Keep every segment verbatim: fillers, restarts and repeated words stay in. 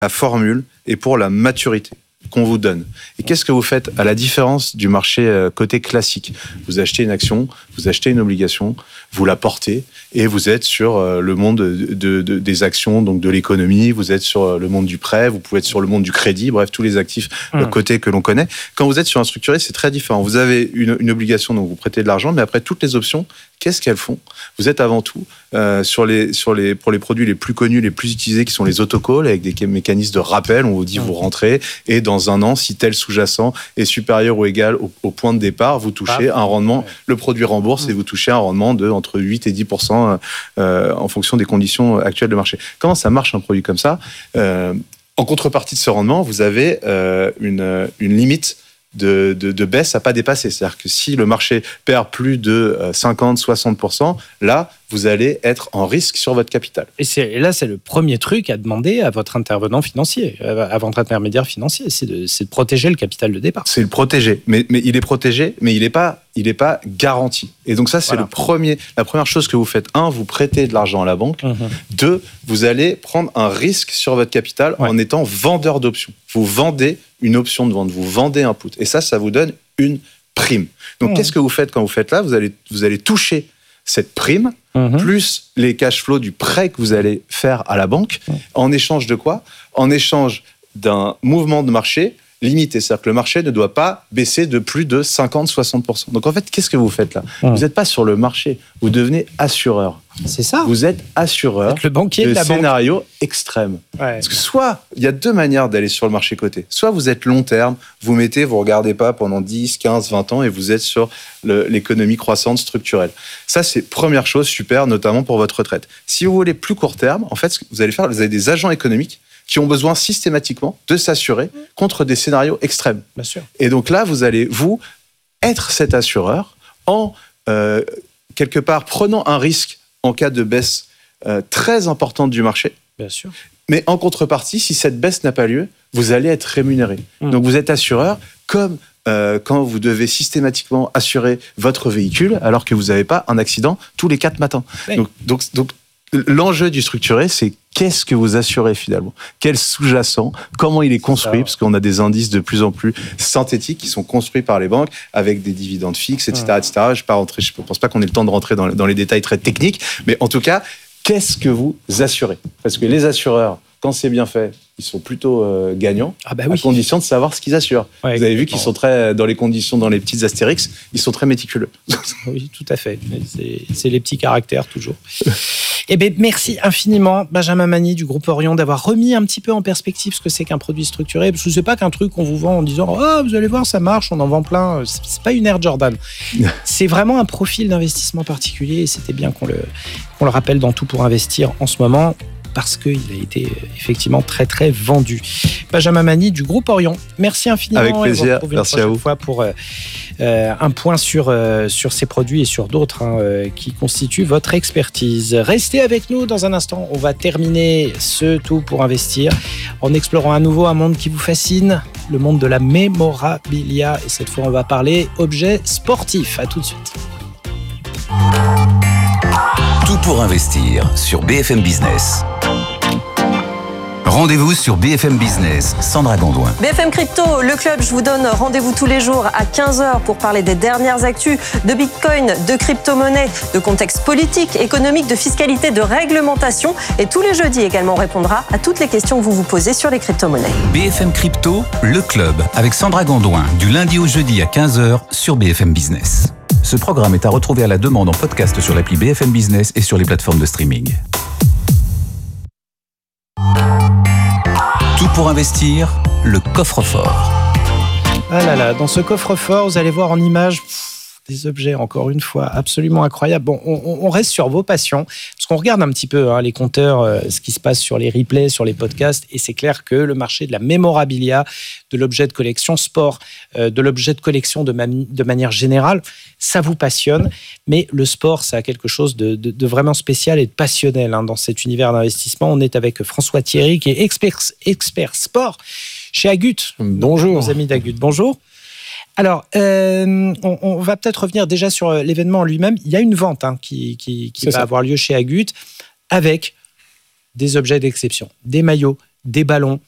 la formule et pour la maturité qu'on vous donne. Et qu'est-ce que vous faites à la différence du marché euh, côté classique? Vous achetez une action, vous achetez une obligation, vous la portez et vous êtes sur euh, le monde de, de, de, des actions, donc de l'économie, vous êtes sur le monde du prêt, vous pouvez être sur le monde du crédit, bref, tous les actifs mmh. côté que l'on connaît. Quand vous êtes sur un structuré, c'est très différent. Vous avez une, une obligation, donc vous prêtez de l'argent, mais après, toutes les options, qu'est-ce qu'elles font? Vous êtes avant tout euh, sur les, sur les, pour les produits les plus connus, les plus utilisés, qui sont les autocalls, avec des mécanismes de rappel. On vous dit, mmh. vous rentrez, et dans un an, si tel sous-jacent est supérieur ou égal au, au point de départ, vous touchez ah, un rendement, ouais. le produit rembourse, mmh. et vous touchez un rendement de entre huit et dix pour cent euh, en fonction des conditions actuelles de marché. Comment ça marche un produit comme ça? euh, En contrepartie de ce rendement, vous avez euh, une, une limite De, de, de baisse à pas dépasser. C'est-à-dire que si le marché perd plus de cinquante à soixante pour cent, là, vous allez être en risque sur votre capital. Et, c'est, et là, c'est le premier truc à demander à votre intervenant financier, à votre intermédiaire financier, c'est de, c'est de protéger le capital de départ. C'est le protéger, mais, mais il est protégé, mais il n'est pas, il est pas garanti. Et donc ça, c'est voilà. le premier, la première chose que vous faites. Un, vous prêtez de l'argent à la banque. Mmh. Deux, vous allez prendre un risque sur votre capital ouais. en étant vendeur d'options. Vous vendez une option de vente, vous vendez un put. Et ça, ça vous donne une prime. Donc, mmh. qu'est-ce que vous faites quand vous faites là? Vous allez, vous allez toucher cette prime, mmh. plus les cash flows du prêt que vous allez faire à la banque, mmh. en échange de quoi? En échange d'un mouvement de marché limité. C'est-à-dire que le marché ne doit pas baisser de plus de cinquante à soixante pour cent. Donc, en fait, qu'est-ce que vous faites là? mmh. Vous n'êtes pas sur le marché, vous devenez assureur. C'est ça. Vous êtes assureur le banquier de, de la scénario banque. extrême. Ouais. Parce que soit, il y a deux manières d'aller sur le marché coté. Soit vous êtes long terme, vous mettez, vous ne regardez pas pendant dix, quinze, vingt ans et vous êtes sur le, l'économie croissante structurelle. Ça, c'est première chose super, notamment pour votre retraite. Si vous voulez plus court terme, en fait, ce que vous allez faire, vous avez des agents économiques qui ont besoin systématiquement de s'assurer contre des scénarios extrêmes. Bien sûr. Et donc là, vous allez, vous, être cet assureur en, euh, quelque part, prenant un risque en cas de baisse euh, très importante du marché. Bien sûr. Mais en contrepartie, si cette baisse n'a pas lieu, vous allez être rémunéré. Mmh. Donc vous êtes assureur comme euh, quand vous devez systématiquement assurer votre véhicule alors que vous n'avez pas un accident tous les quatre matins. Oui. Donc, donc, donc l'enjeu du structuré, c'est qu'est-ce que vous assurez finalement? Quel sous-jacent? Comment il est construit? Parce qu'on a des indices de plus en plus synthétiques qui sont construits par les banques avec des dividendes fixes, et cetera, et cetera. Je ne pense pas qu'on ait le temps de rentrer dans, dans les détails très techniques, mais en tout cas, qu'est-ce que vous assurez? Parce que les assureurs, quand c'est bien fait, ils sont plutôt euh, gagnants, ah bah oui. à condition de savoir ce qu'ils assurent. Ouais, vous avez vu qu'ils sont très, dans les conditions, dans les petites astérix, ils sont très méticuleux. Oui, tout à fait. C'est, c'est les petits caractères, toujours. Eh bien, merci infiniment, Benjamin Magny du groupe Orion, d'avoir remis un petit peu en perspective ce que c'est qu'un produit structuré. Parce que ce n'est pas qu'un truc qu'on vous vend en disant « Oh, vous allez voir, ça marche, on en vend plein. » C'est pas une Air Jordan. C'est vraiment un profil d'investissement particulier et c'était bien qu'on le, qu'on le rappelle dans Tout pour investir en ce moment, parce qu'il a été effectivement très très vendu. Benjamin Magny du groupe Orion, merci infiniment. Avec plaisir, merci à vous. Fois pour euh, euh, un point sur, euh, sur ces produits et sur d'autres hein, euh, qui constituent votre expertise. Restez avec nous dans un instant, on va terminer ce Tout pour investir en explorant à nouveau un monde qui vous fascine, le monde de la mémorabilia. Et cette fois on va parler objets sportifs. À tout de suite. Tout pour investir sur B F M Business. Rendez-vous sur B F M Business, Sandra Gondouin. B F M Crypto, le club, je vous donne rendez-vous tous les jours à quinze heures pour parler des dernières actus de Bitcoin, de crypto-monnaies, de contexte politique, économique, de fiscalité, de réglementation. Et tous les jeudis également, on répondra à toutes les questions que vous vous posez sur les crypto-monnaies. B F M Crypto, le club, avec Sandra Gondouin, du lundi au jeudi à quinze heures sur B F M Business. Ce programme est à retrouver à la demande en podcast sur l'appli B F M Business et sur les plateformes de streaming. Tout pour investir, le coffre-fort. Ah là là, dans ce coffre-fort, vous allez voir en images pff, des objets, encore une fois, absolument incroyables. Bon, on, on reste sur vos passions, parce qu'on regarde un petit peu hein, les compteurs, euh, ce qui se passe sur les replays, sur les podcasts, et c'est clair que le marché de la mémorabilia, de l'objet de collection sport, euh, de l'objet de collection de, ma- de manière générale, ça vous passionne, mais le sport, ça a quelque chose de, de, de vraiment spécial et de passionnel hein, dans cet univers d'investissement. On est avec François Thierry, qui est expert, expert sport chez Agut. Bonjour. Nos amis d'Agut, bonjour. Alors, euh, on, on va peut-être revenir déjà sur l'événement en lui-même. Il y a une vente hein, qui, qui, qui va ça. avoir lieu chez Agut avec des objets d'exception, des maillots, des ballons,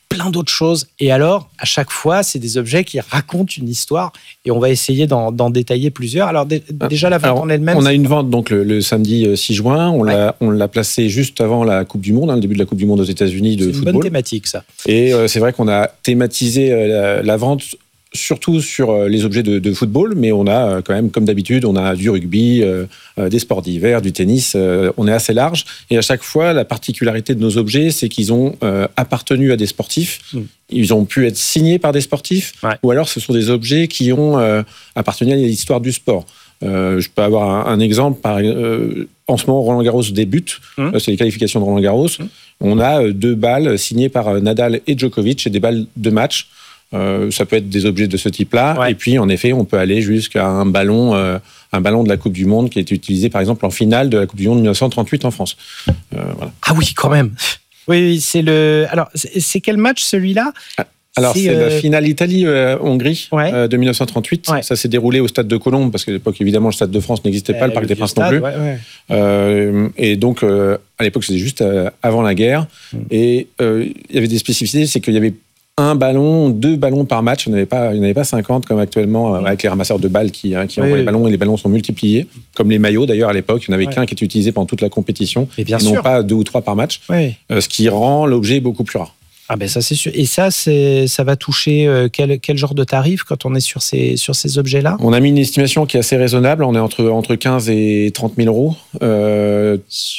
plein d'autres choses. Et alors, à chaque fois, c'est des objets qui racontent une histoire et on va essayer d'en, d'en détailler plusieurs. Alors, d- déjà, la vente alors, en elle-même. On a c'est... une vente donc le, le samedi six juin. On, ouais. l'a, on l'a placée juste avant la Coupe du Monde, hein, le début de la Coupe du Monde aux États-Unis de c'est football. C'est une bonne thématique, ça. Et euh, c'est vrai qu'on a thématisé euh, la, la vente surtout sur euh, les objets de, de football, mais on a euh, quand même, comme d'habitude, on a du rugby, euh, euh, des sports d'hiver, du tennis. Euh, on est assez large. Et à chaque fois, la particularité de nos objets, c'est qu'ils ont euh, appartenu à des sportifs. Mmh. Ils ont pu être signés par des sportifs, ouais. ou alors ce sont des objets qui ont euh, appartenu à l'histoire du sport. Euh, je peux avoir un, un exemple. Par, euh, en ce moment, Roland Garros débute. Mmh. C'est les qualifications de Roland Garros. Mmh. On a euh, deux balles signées par Nadal et Djokovic et des balles de match. Euh, ça peut être des objets de ce type-là. Ouais. Et puis, en effet, on peut aller jusqu'à un ballon, euh, un ballon de la Coupe du Monde qui a été utilisé, par exemple, en finale de la Coupe du Monde dix-neuf cent trente-huit en France. Euh, voilà. Ah oui, quand même. Oui, oui, c'est le. Alors, c'est, c'est quel match celui-là ? Alors, c'est, c'est euh... la finale Italie-Hongrie euh, ouais. euh, de dix-neuf cent trente-huit. Ouais. Ça s'est déroulé au Stade de Colombes, parce qu'à l'époque, évidemment, le Stade de France n'existait pas, euh, le Parc des Princes non plus. Ouais, ouais. Euh, et donc, euh, à l'époque, c'était juste euh, avant la guerre. Mm. Et euh, il y avait des spécificités, c'est qu'il y avait un ballon, deux ballons par match. Il n'y en avait pas, il n'y en avait pas cinquante comme actuellement euh, avec les ramasseurs de balles qui, hein, qui oui, envoient oui. les ballons, et les ballons sont multipliés. Comme les maillots d'ailleurs à l'époque, il n'y en avait ouais. qu'un qui était utilisé pendant toute la compétition. Et, bien et non pas deux ou trois par match. Oui. Euh, ce qui rend l'objet beaucoup plus rare. Ah ben ça c'est sûr. Et ça, c'est, ça va toucher euh, quel, quel genre de tarif quand on est sur ces, sur ces objets-là ? On a mis une estimation qui est assez raisonnable. On est entre, entre quinze et trente mille euros. Euh,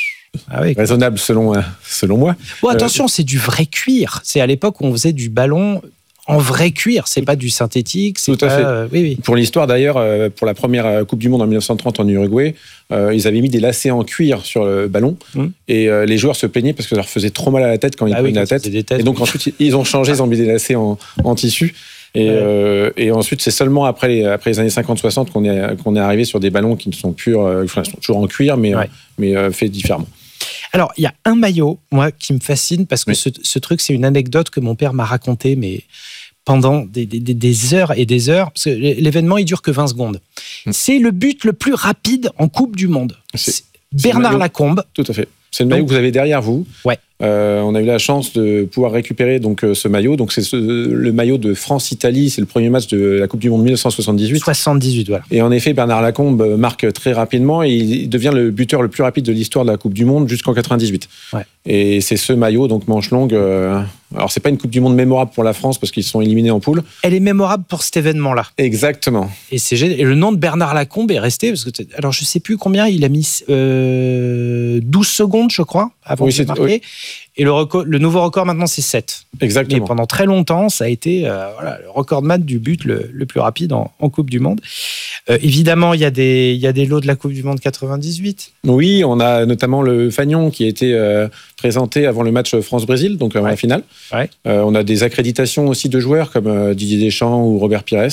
Ah oui, raisonnable selon, euh, selon moi. Bon, attention, euh, c'est du vrai cuir. C'est à l'époque où on faisait du ballon en vrai cuir. C'est pas du synthétique. C'est tout pas, à fait. Euh, oui, oui. Pour l'histoire d'ailleurs, euh, pour la première Coupe du Monde en dix-neuf cent trente en Uruguay, euh, ils avaient mis des lacets en cuir sur le ballon hum. et euh, les joueurs se plaignaient parce que ça leur faisait trop mal à la tête quand ils ah prenaient oui, la tête. Têtes, et donc oui. ensuite ils ont changé, ils ont mis des lacets en, en tissu. Et, ouais. euh, et ensuite, c'est seulement après les, après les années cinquante soixante qu'on est, qu'on est arrivé sur des ballons qui ne sont plus, euh, enfin, sont toujours en cuir, mais, ouais. euh, mais euh, faits différemment. Alors, il y a un maillot, moi, qui me fascine, parce que oui. ce, ce truc, c'est une anecdote que mon père m'a racontée, mais pendant des, des, des heures et des heures, parce que l'événement, il dure que vingt secondes. Mmh. C'est le but le plus rapide en Coupe du Monde. C'est, c'est Bernard c'est Lacombe. Tout à fait. C'est le maillot donc, que vous avez derrière vous. Ouais. Euh, on a eu la chance de pouvoir récupérer donc ce maillot. Donc c'est ce, le maillot de France-Italie. C'est le premier match de la Coupe du Monde dix-neuf cent soixante-dix-huit. soixante-dix-huit, voilà. Et en effet, Bernard Lacombe marque très rapidement et il devient le buteur le plus rapide de l'histoire de la Coupe du Monde jusqu'en quatre-vingt-dix-huit. Ouais. Et c'est ce maillot, donc manche longue. Euh, alors c'est pas une Coupe du Monde mémorable pour la France parce qu'ils sont éliminés en poule. Elle est mémorable pour cet événement-là. Exactement. Et c'est et le nom de Bernard Lacombe est resté parce que alors je sais plus combien il a mis euh, douze secondes, je crois, avant oui, de marquer. Oui. Et le, record, le nouveau record maintenant, c'est sept. Exactement. Et pendant très longtemps, ça a été euh, voilà, le recordman du but le, le plus rapide en, en Coupe du Monde. Euh, évidemment, il y a des, il y a des lots de la Coupe du Monde quatre-vingt-dix-huit. Oui, on a notamment le fanion qui a été euh, présenté avant le match France-Brésil, donc avant ouais. la finale. Ouais. Euh, on a des accréditations aussi de joueurs comme euh, Didier Deschamps ou Robert Pires.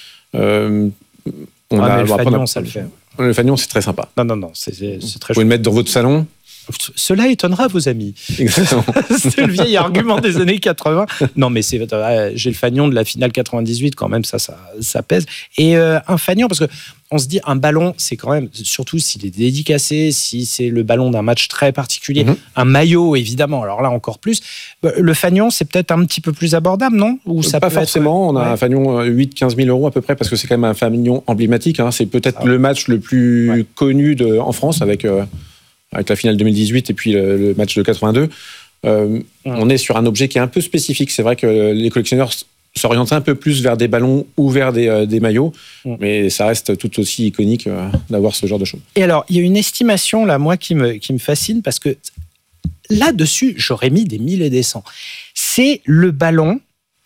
Euh, on ah, a, mais le fanion, ça le fait. Le fanion, c'est très sympa. Non, non, non, c'est, c'est, c'est très Vous pouvez le mettre dans votre salon. Cela étonnera vos amis. Exactement. C'est le vieil argument des années quatre-vingts. Non, mais c'est, euh, j'ai le fanion de la finale quatre-vingt-dix-huit, quand même, ça, ça, ça pèse. Et euh, un fanion, parce que on se dit, un ballon, c'est quand même, surtout s'il est dédicacé, si c'est le ballon d'un match très particulier, mm-hmm. un maillot, évidemment, alors là, encore plus. Le fanion, c'est peut-être un petit peu plus abordable, non ? Ou ça Pas peut forcément. Être... On a ouais. un fanion huit à quinze mille euros à peu près, parce que c'est quand même un fanion emblématique. Hein. C'est peut-être ah ouais. le match le plus ouais. connu de, en France, avec... Euh, avec la finale deux mille dix-huit et puis le, le match de quatre-vingt-deux, euh, mmh. on est sur un objet qui est un peu spécifique. C'est vrai que les collectionneurs s'orientent un peu plus vers des ballons ou vers des, euh, des maillots, mmh. mais ça reste tout aussi iconique euh, d'avoir ce genre de choses. Et alors, il y a une estimation, là, moi, qui me, qui me fascine, parce que là-dessus, j'aurais mis des mille et des cents. C'est le ballon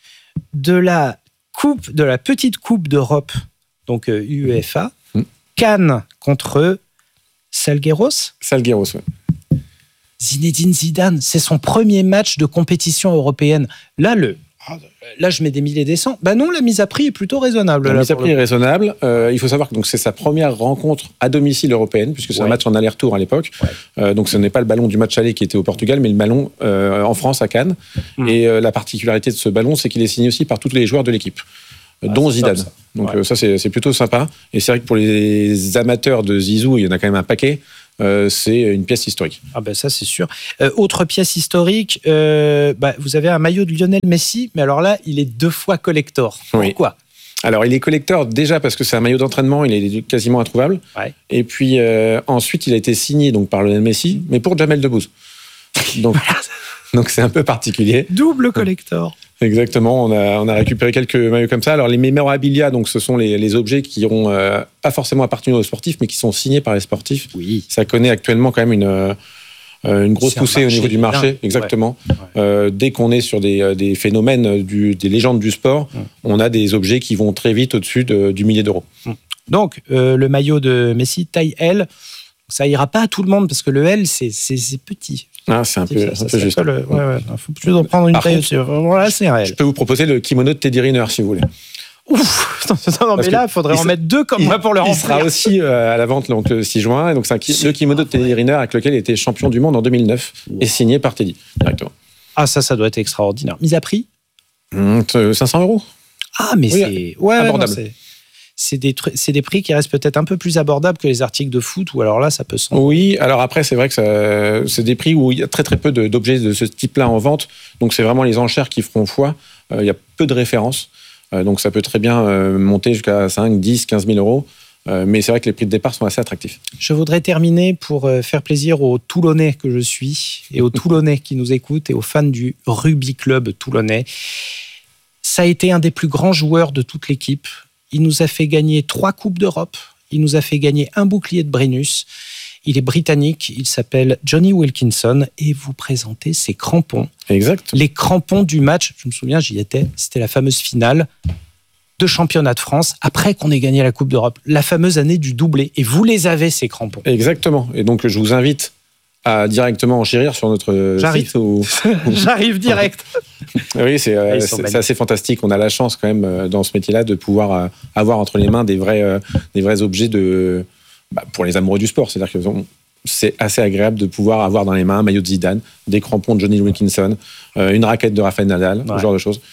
de la coupe, de la petite Coupe d'Europe, donc euh, UEFA, mmh. Cannes contre... Salgueiros Salgueiros, oui. Zinedine Zidane, c'est son premier match de compétition européenne. Là, le, là je mets des milliers et des cents. Ben non, la mise à prix est plutôt raisonnable. La là, mise à prix le... est raisonnable. Euh, il faut savoir que donc, c'est sa première rencontre à domicile européenne, puisque c'est ouais. un match en aller-retour à l'époque. Ouais. Euh, donc ce n'est pas le ballon du match aller qui était au Portugal, mais le ballon euh, en France, à Cannes. Mmh. Et euh, la particularité de ce ballon, c'est qu'il est signé aussi par tous les joueurs de l'équipe. Ah, dont Zidane. Top, ça. Donc ouais. euh, ça, c'est, c'est plutôt sympa. Et c'est vrai que pour les amateurs de Zizou, il y en a quand même un paquet. euh, c'est une pièce historique. Ah ben ça c'est sûr. Euh, autre pièce historique, euh, bah, vous avez un maillot de Lionel Messi, mais alors là, il est deux fois collector. Pourquoi ? Oui. Alors, il est collector déjà parce que c'est un maillot d'entraînement, il est quasiment introuvable. Ouais. Et puis euh, ensuite, il a été signé donc par Lionel Messi, mais pour Jamel Debbouze. Donc, donc c'est un peu particulier. Double collector. Exactement, on a, on a récupéré quelques maillots comme ça. Alors les memorabilia, donc ce sont les, les objets qui n'ont euh, pas forcément appartenu aux sportifs, mais qui sont signés par les sportifs. Oui. Ça connaît actuellement quand même une, euh, une grosse c'est poussée au niveau du marché. dingue. Exactement. Ouais. Ouais. Euh, dès qu'on est sur des, des phénomènes, du, des légendes du sport, ouais. on a des objets qui vont très vite au-dessus de, du millier d'euros. Donc euh, le maillot de Messi, taille L, ça ira pas à tout le monde parce que le L, c'est, c'est, c'est petit. Ah, c'est un peu, ça, un peu juste. Le, ouais, ouais. Il faut plutôt en prendre une Par taille contre, au-dessus. Voilà, c'est un L. Je peux vous proposer le kimono de Teddy Riner si vous voulez. Ouf, non, non mais là, il faudrait en mettre deux comme il, moi pour le remplir. Il sera aussi euh, à la vente donc, le six juin. Et donc, c'est, un, c'est le kimono de Teddy Riner avec lequel il était champion du monde en deux mille neuf wow. et signé par Teddy directement. Ah, ça, ça doit être extraordinaire. Mise à prix mmh, cinq cents euros. Ah, mais oui, c'est ouais, abordable. Non, c'est... C'est des, c'est des prix qui restent peut-être un peu plus abordables que les articles de foot, ou alors là, ça peut sembler. Oui, alors après, c'est vrai que ça, c'est des prix où il y a très très peu de, d'objets de ce type-là en vente. Donc, c'est vraiment les enchères qui feront foi. Euh, il y a peu de références. Euh, donc, ça peut très bien euh, monter jusqu'à cinq, dix, quinze mille euros. Euh, mais c'est vrai que les prix de départ sont assez attractifs. Je voudrais terminer pour euh, faire plaisir aux Toulonnais que je suis, et aux Toulonnais qui nous écoutent, et aux fans du rugby club toulonnais. Ça a été un des plus grands joueurs de toute l'équipe. Il nous a fait gagner trois Coupes d'Europe. Il nous a fait gagner un bouclier de Brennus. Il est britannique. Il s'appelle Johnny Wilkinson. Et vous présentez ses crampons. Exact. Les crampons du match. Je me souviens, j'y étais. C'était la fameuse finale de championnat de France après qu'on ait gagné la Coupe d'Europe. La fameuse année du doublé. Et vous les avez, ces crampons. Exactement. Et donc, je vous invite à directement enchérir sur notre J'arrive. site. Ou... J'arrive direct. Oui, c'est, euh, c'est, c'est assez fantastique. On a la chance quand même euh, dans ce métier-là de pouvoir euh, avoir entre les mains des vrais, euh, des vrais objets de, bah, pour les amoureux du sport. C'est-à-dire que on, c'est assez agréable de pouvoir avoir dans les mains un maillot de Zidane, des crampons de Johnny Wilkinson, euh, une raquette de Rafael Nadal, ouais. ce genre de choses.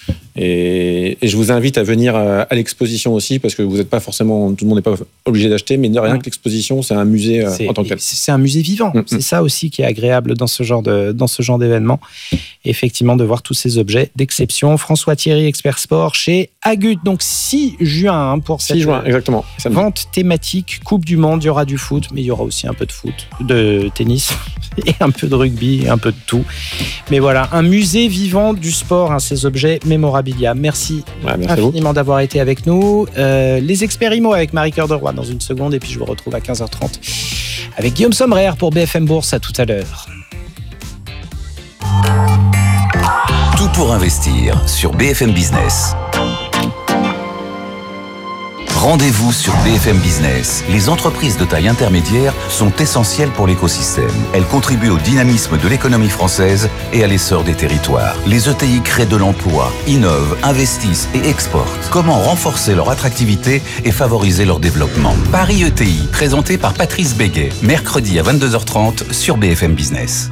Et, et je vous invite à venir à l'exposition aussi, parce que vous n'êtes pas forcément, tout le monde n'est pas obligé d'acheter, mais de rien mmh. que l'exposition, c'est un musée euh, en tant que tel. C'est un musée vivant. Mmh. C'est ça aussi qui est agréable dans ce genre de, dans ce genre d'événement. Et effectivement, de voir tous ces objets d'exception. François Thierry, expert sport chez Agut. Donc six juin hein, pour cette six juin, exactement. vente thématique Coupe du Monde. Il y aura du foot, mais il y aura aussi un peu de foot, de tennis et un peu de rugby et un peu de tout. Mais voilà, un musée vivant du sport, hein, ces objets mémorabilia. Merci, ouais, merci infiniment d'avoir été avec nous. Euh, les experts I M O avec Marie-Cœur de Roy dans une seconde, et puis je vous retrouve à quinze heures trente avec Guillaume Sommerer pour B F M Bourse. À tout à l'heure. Tout pour investir sur B F M Business. Rendez-vous sur B F M Business. Les entreprises de taille intermédiaire sont essentielles pour l'écosystème. Elles contribuent au dynamisme de l'économie française et à l'essor des territoires. Les E T I créent de l'emploi, innovent, investissent et exportent. Comment renforcer leur attractivité et favoriser leur développement ? Paris E T I, présenté par Patrice Béguet, mercredi à vingt-deux heures trente sur B F M Business.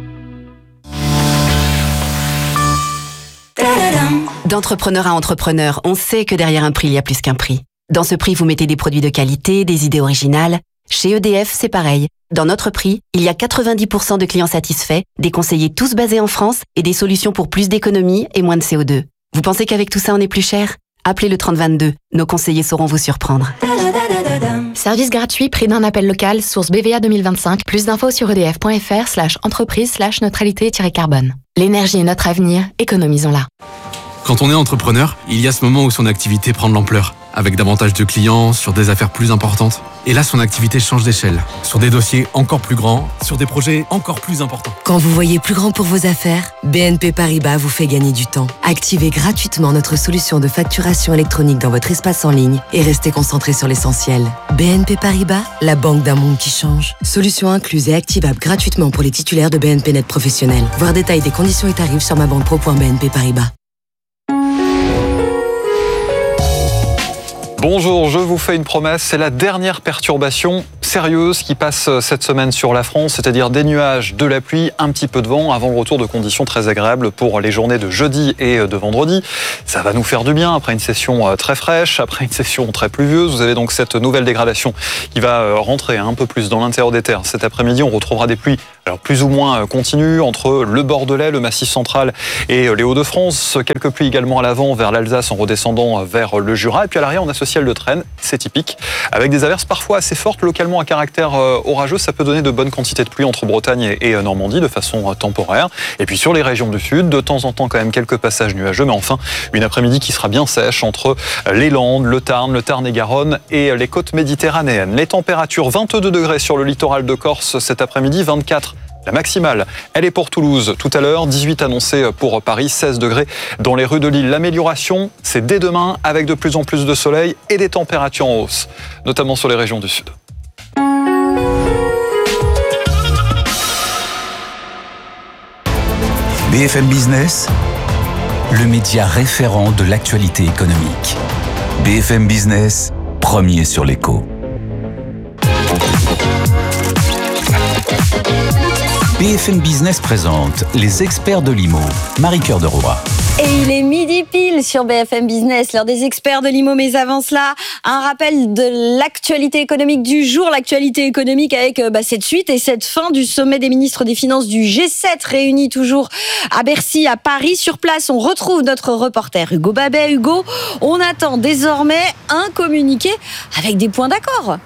D'entrepreneur à entrepreneur, on sait que derrière un prix, il y a plus qu'un prix. Dans ce prix, vous mettez des produits de qualité, des idées originales. Chez E D F, c'est pareil. Dans notre prix, il y a quatre-vingt-dix pour cent de clients satisfaits, des conseillers tous basés en France et des solutions pour plus d'économie et moins de C O deux. Vous pensez qu'avec tout ça, on est plus cher ? Appelez le trente vingt-deux. Nos conseillers sauront vous surprendre. Service gratuit, prix d'un appel local, source B V A deux mille vingt-cinq. Plus d'infos sur edf.fr slash entreprise slash neutralité-carbone. L'énergie est notre avenir, économisons-la. Quand on est entrepreneur, il y a ce moment où son activité prend de l'ampleur, avec davantage de clients, sur des affaires plus importantes. Et là, son activité change d'échelle, sur des dossiers encore plus grands, sur des projets encore plus importants. Quand vous voyez plus grand pour vos affaires, B N P Paribas vous fait gagner du temps. Activez gratuitement notre solution de facturation électronique dans votre espace en ligne et restez concentré sur l'essentiel. B N P Paribas, la banque d'un monde qui change. Solution incluse et activable gratuitement pour les titulaires de B N P Net Professionnel. Voir détail des conditions et tarifs sur ma banque pro point b n p paribas. Bonjour, je vous fais une promesse, c'est la dernière perturbation sérieuses qui passent cette semaine sur la France, c'est-à-dire des nuages, de la pluie, un petit peu de vent, avant le retour de conditions très agréables pour les journées de jeudi et de vendredi. Ça va nous faire du bien après une session très fraîche, après une session très pluvieuse. Vous avez donc cette nouvelle dégradation qui va rentrer un peu plus dans l'intérieur des terres. Cet après-midi, on retrouvera des pluies alors plus ou moins continues entre le Bordelais, le Massif central et les Hauts-de-France. Quelques pluies également à l'avant vers l'Alsace en redescendant vers le Jura. Et puis à l'arrière, on a ce ciel de traîne, c'est typique, avec des averses parfois assez fortes, localement à caractère orageux. Ça peut donner de bonnes quantités de pluie entre Bretagne et Normandie de façon temporaire. Et puis sur les régions du sud, de temps en temps quand même quelques passages nuageux, mais enfin une après-midi qui sera bien sèche entre les Landes, le Tarn, le Tarn-et-Garonne et les côtes méditerranéennes. Les températures, vingt-deux degrés sur le littoral de Corse cet après-midi, vingt-quatre la maximale, elle est pour Toulouse tout à l'heure, dix-huit annoncés pour Paris, seize degrés dans les rues de Lille. L'amélioration, c'est dès demain avec de plus en plus de soleil et des températures en hausse, notamment sur les régions du sud. B F M Business, le média référent de l'actualité économique. B F M Business, premier sur l'écho. B F M Business présente les experts de l'I M O, Marie-Cœur de Roy. Et il est midi pile sur B F M Business, l'heure des experts de l'I M O. Mais avant cela, un rappel de l'actualité économique du jour. L'actualité économique avec bah, cette suite et cette fin du sommet des ministres des Finances du G sept, réunis toujours à Bercy, à Paris. Sur place, on retrouve notre reporter Hugo Babet. Hugo, on attend désormais un communiqué avec des points d'accord.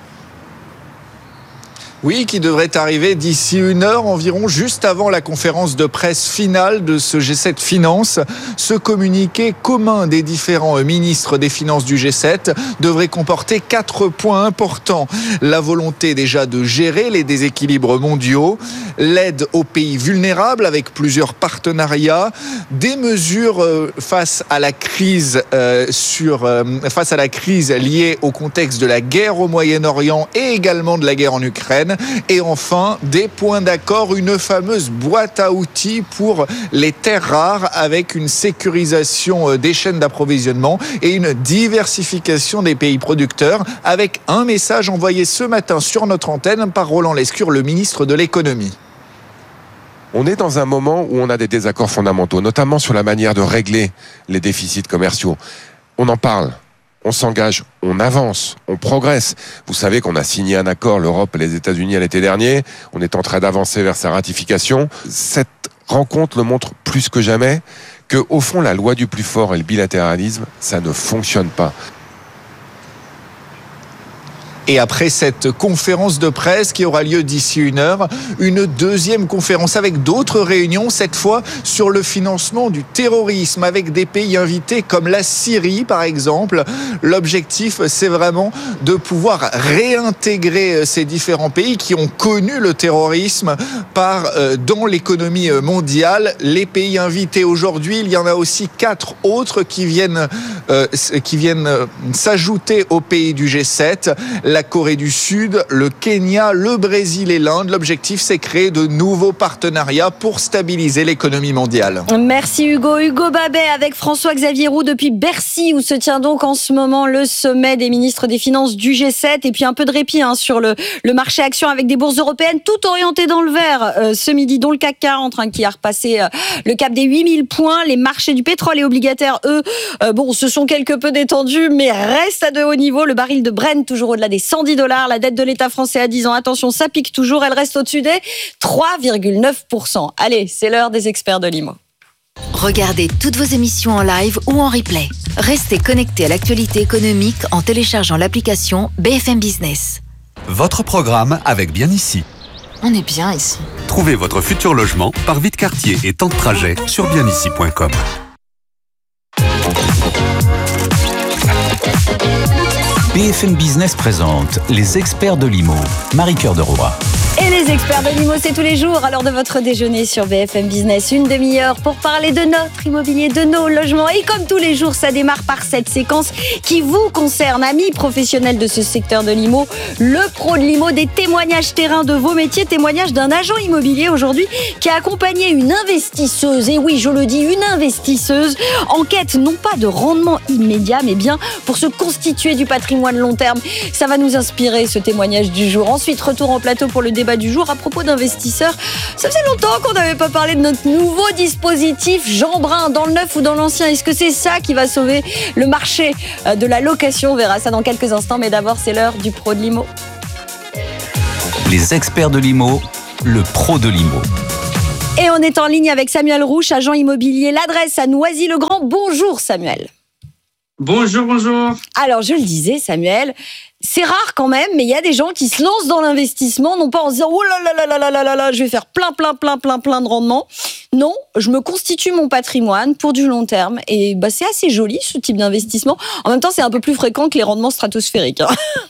Oui, qui devrait arriver d'ici une heure environ, juste avant la conférence de presse finale de ce G sept Finances. Ce communiqué commun des différents ministres des Finances du G sept devrait comporter quatre points importants. La volonté déjà de gérer les déséquilibres mondiaux, l'aide aux pays vulnérables avec plusieurs partenariats, des mesures face à la crise euh, sur euh, face à la crise liée au contexte de la guerre au Moyen-Orient et également de la guerre en Ukraine. Et enfin, des points d'accord, une fameuse boîte à outils pour les terres rares avec une sécurisation des chaînes d'approvisionnement et une diversification des pays producteurs avec un message envoyé ce matin sur notre antenne par Roland Lescure, le ministre de l'économie. On est dans un moment où on a des désaccords fondamentaux, notamment sur la manière de régler les déficits commerciaux. On en parle. On s'engage, on avance, on progresse. Vous savez qu'on a signé un accord, l'Europe et les États-Unis à l'été dernier. On est en train d'avancer vers sa ratification. Cette rencontre le montre plus que jamais que, au fond, la loi du plus fort et le bilatéralisme, ça ne fonctionne pas. Et après cette conférence de presse qui aura lieu d'ici une heure, une deuxième conférence avec d'autres réunions, cette fois sur le financement du terrorisme avec des pays invités comme la Syrie par exemple. L'objectif, c'est vraiment de pouvoir réintégrer ces différents pays qui ont connu le terrorisme par, euh, dans l'économie mondiale. Les pays invités aujourd'hui, il y en a aussi quatre autres qui viennent, euh, qui viennent s'ajouter aux pays du G sept. La La Corée du Sud, le Kenya, le Brésil et l'Inde. L'objectif, c'est créer de nouveaux partenariats pour stabiliser l'économie mondiale. Merci Hugo. Hugo Babet avec François-Xavier Roux depuis Bercy, où se tient donc en ce moment le sommet des ministres des Finances du G sept. Et puis un peu de répit hein, sur le, le marché action avec des bourses européennes tout orientées dans le vert euh, ce midi, dont le C A C quarante hein, qui a repassé euh, le cap des huit mille points. Les marchés du pétrole et obligataires, eux, euh, bon, se sont quelque peu détendus, mais restent à de haut niveau. Le baril de Brent toujours au-delà des cent dix dollars. La dette de l'État français à dix ans, attention, ça pique toujours. Elle reste au-dessus des trois virgule neuf pour cent. Allez, c'est l'heure des experts de l'I M O. Regardez toutes vos émissions en live ou en replay. Restez connectés à l'actualité économique en téléchargeant l'application B F M Business. Votre programme avec Bien Ici. On est bien ici. Trouvez votre futur logement par vide quartier et temps de trajet sur bien ici point com. B F M Business présente les experts de l'I M O, Marie-Cœur de Roy. Et les experts de l'I M O, c'est tous les jours à l'heure de votre déjeuner sur B F M Business. Une demi-heure pour parler de notre immobilier, de nos logements. Et comme tous les jours, ça démarre par cette séquence qui vous concerne, amis professionnels de ce secteur de l'I M O. Le pro de l'I M O, des témoignages terrain de vos métiers. Témoignage d'un agent immobilier aujourd'hui qui a accompagné une investisseuse. Et oui, je le dis, une investisseuse en quête non pas de rendement immédiat, mais bien pour se constituer du patrimoine long terme. Ça va nous inspirer, ce témoignage du jour. Ensuite, retour en plateau pour le débat du jour à propos d'investisseurs. Ça faisait longtemps qu'on n'avait pas parlé de notre nouveau dispositif Jean Brun, dans le neuf ou dans l'ancien. Est-ce que c'est ça qui va sauver le marché de la location? On verra ça dans quelques instants, mais d'abord c'est l'heure du pro de l'I M O. Les experts de l'I M O, le pro de l'I M O. Et on est en ligne avec Samuel Rouche, agent immobilier. L'adresse à Noisy-le-Grand. Bonjour Samuel. Bonjour, bonjour. Alors je le disais Samuel, c'est rare quand même, mais il y a des gens qui se lancent dans l'investissement, non pas en se disant « Oh là là là là là là là, je vais faire plein, plein, plein, plein, plein de rendements ». Non, je me constitue mon patrimoine pour du long terme. Et bah, c'est assez joli ce type d'investissement. En même temps, c'est un peu plus fréquent que les rendements stratosphériques. Hein.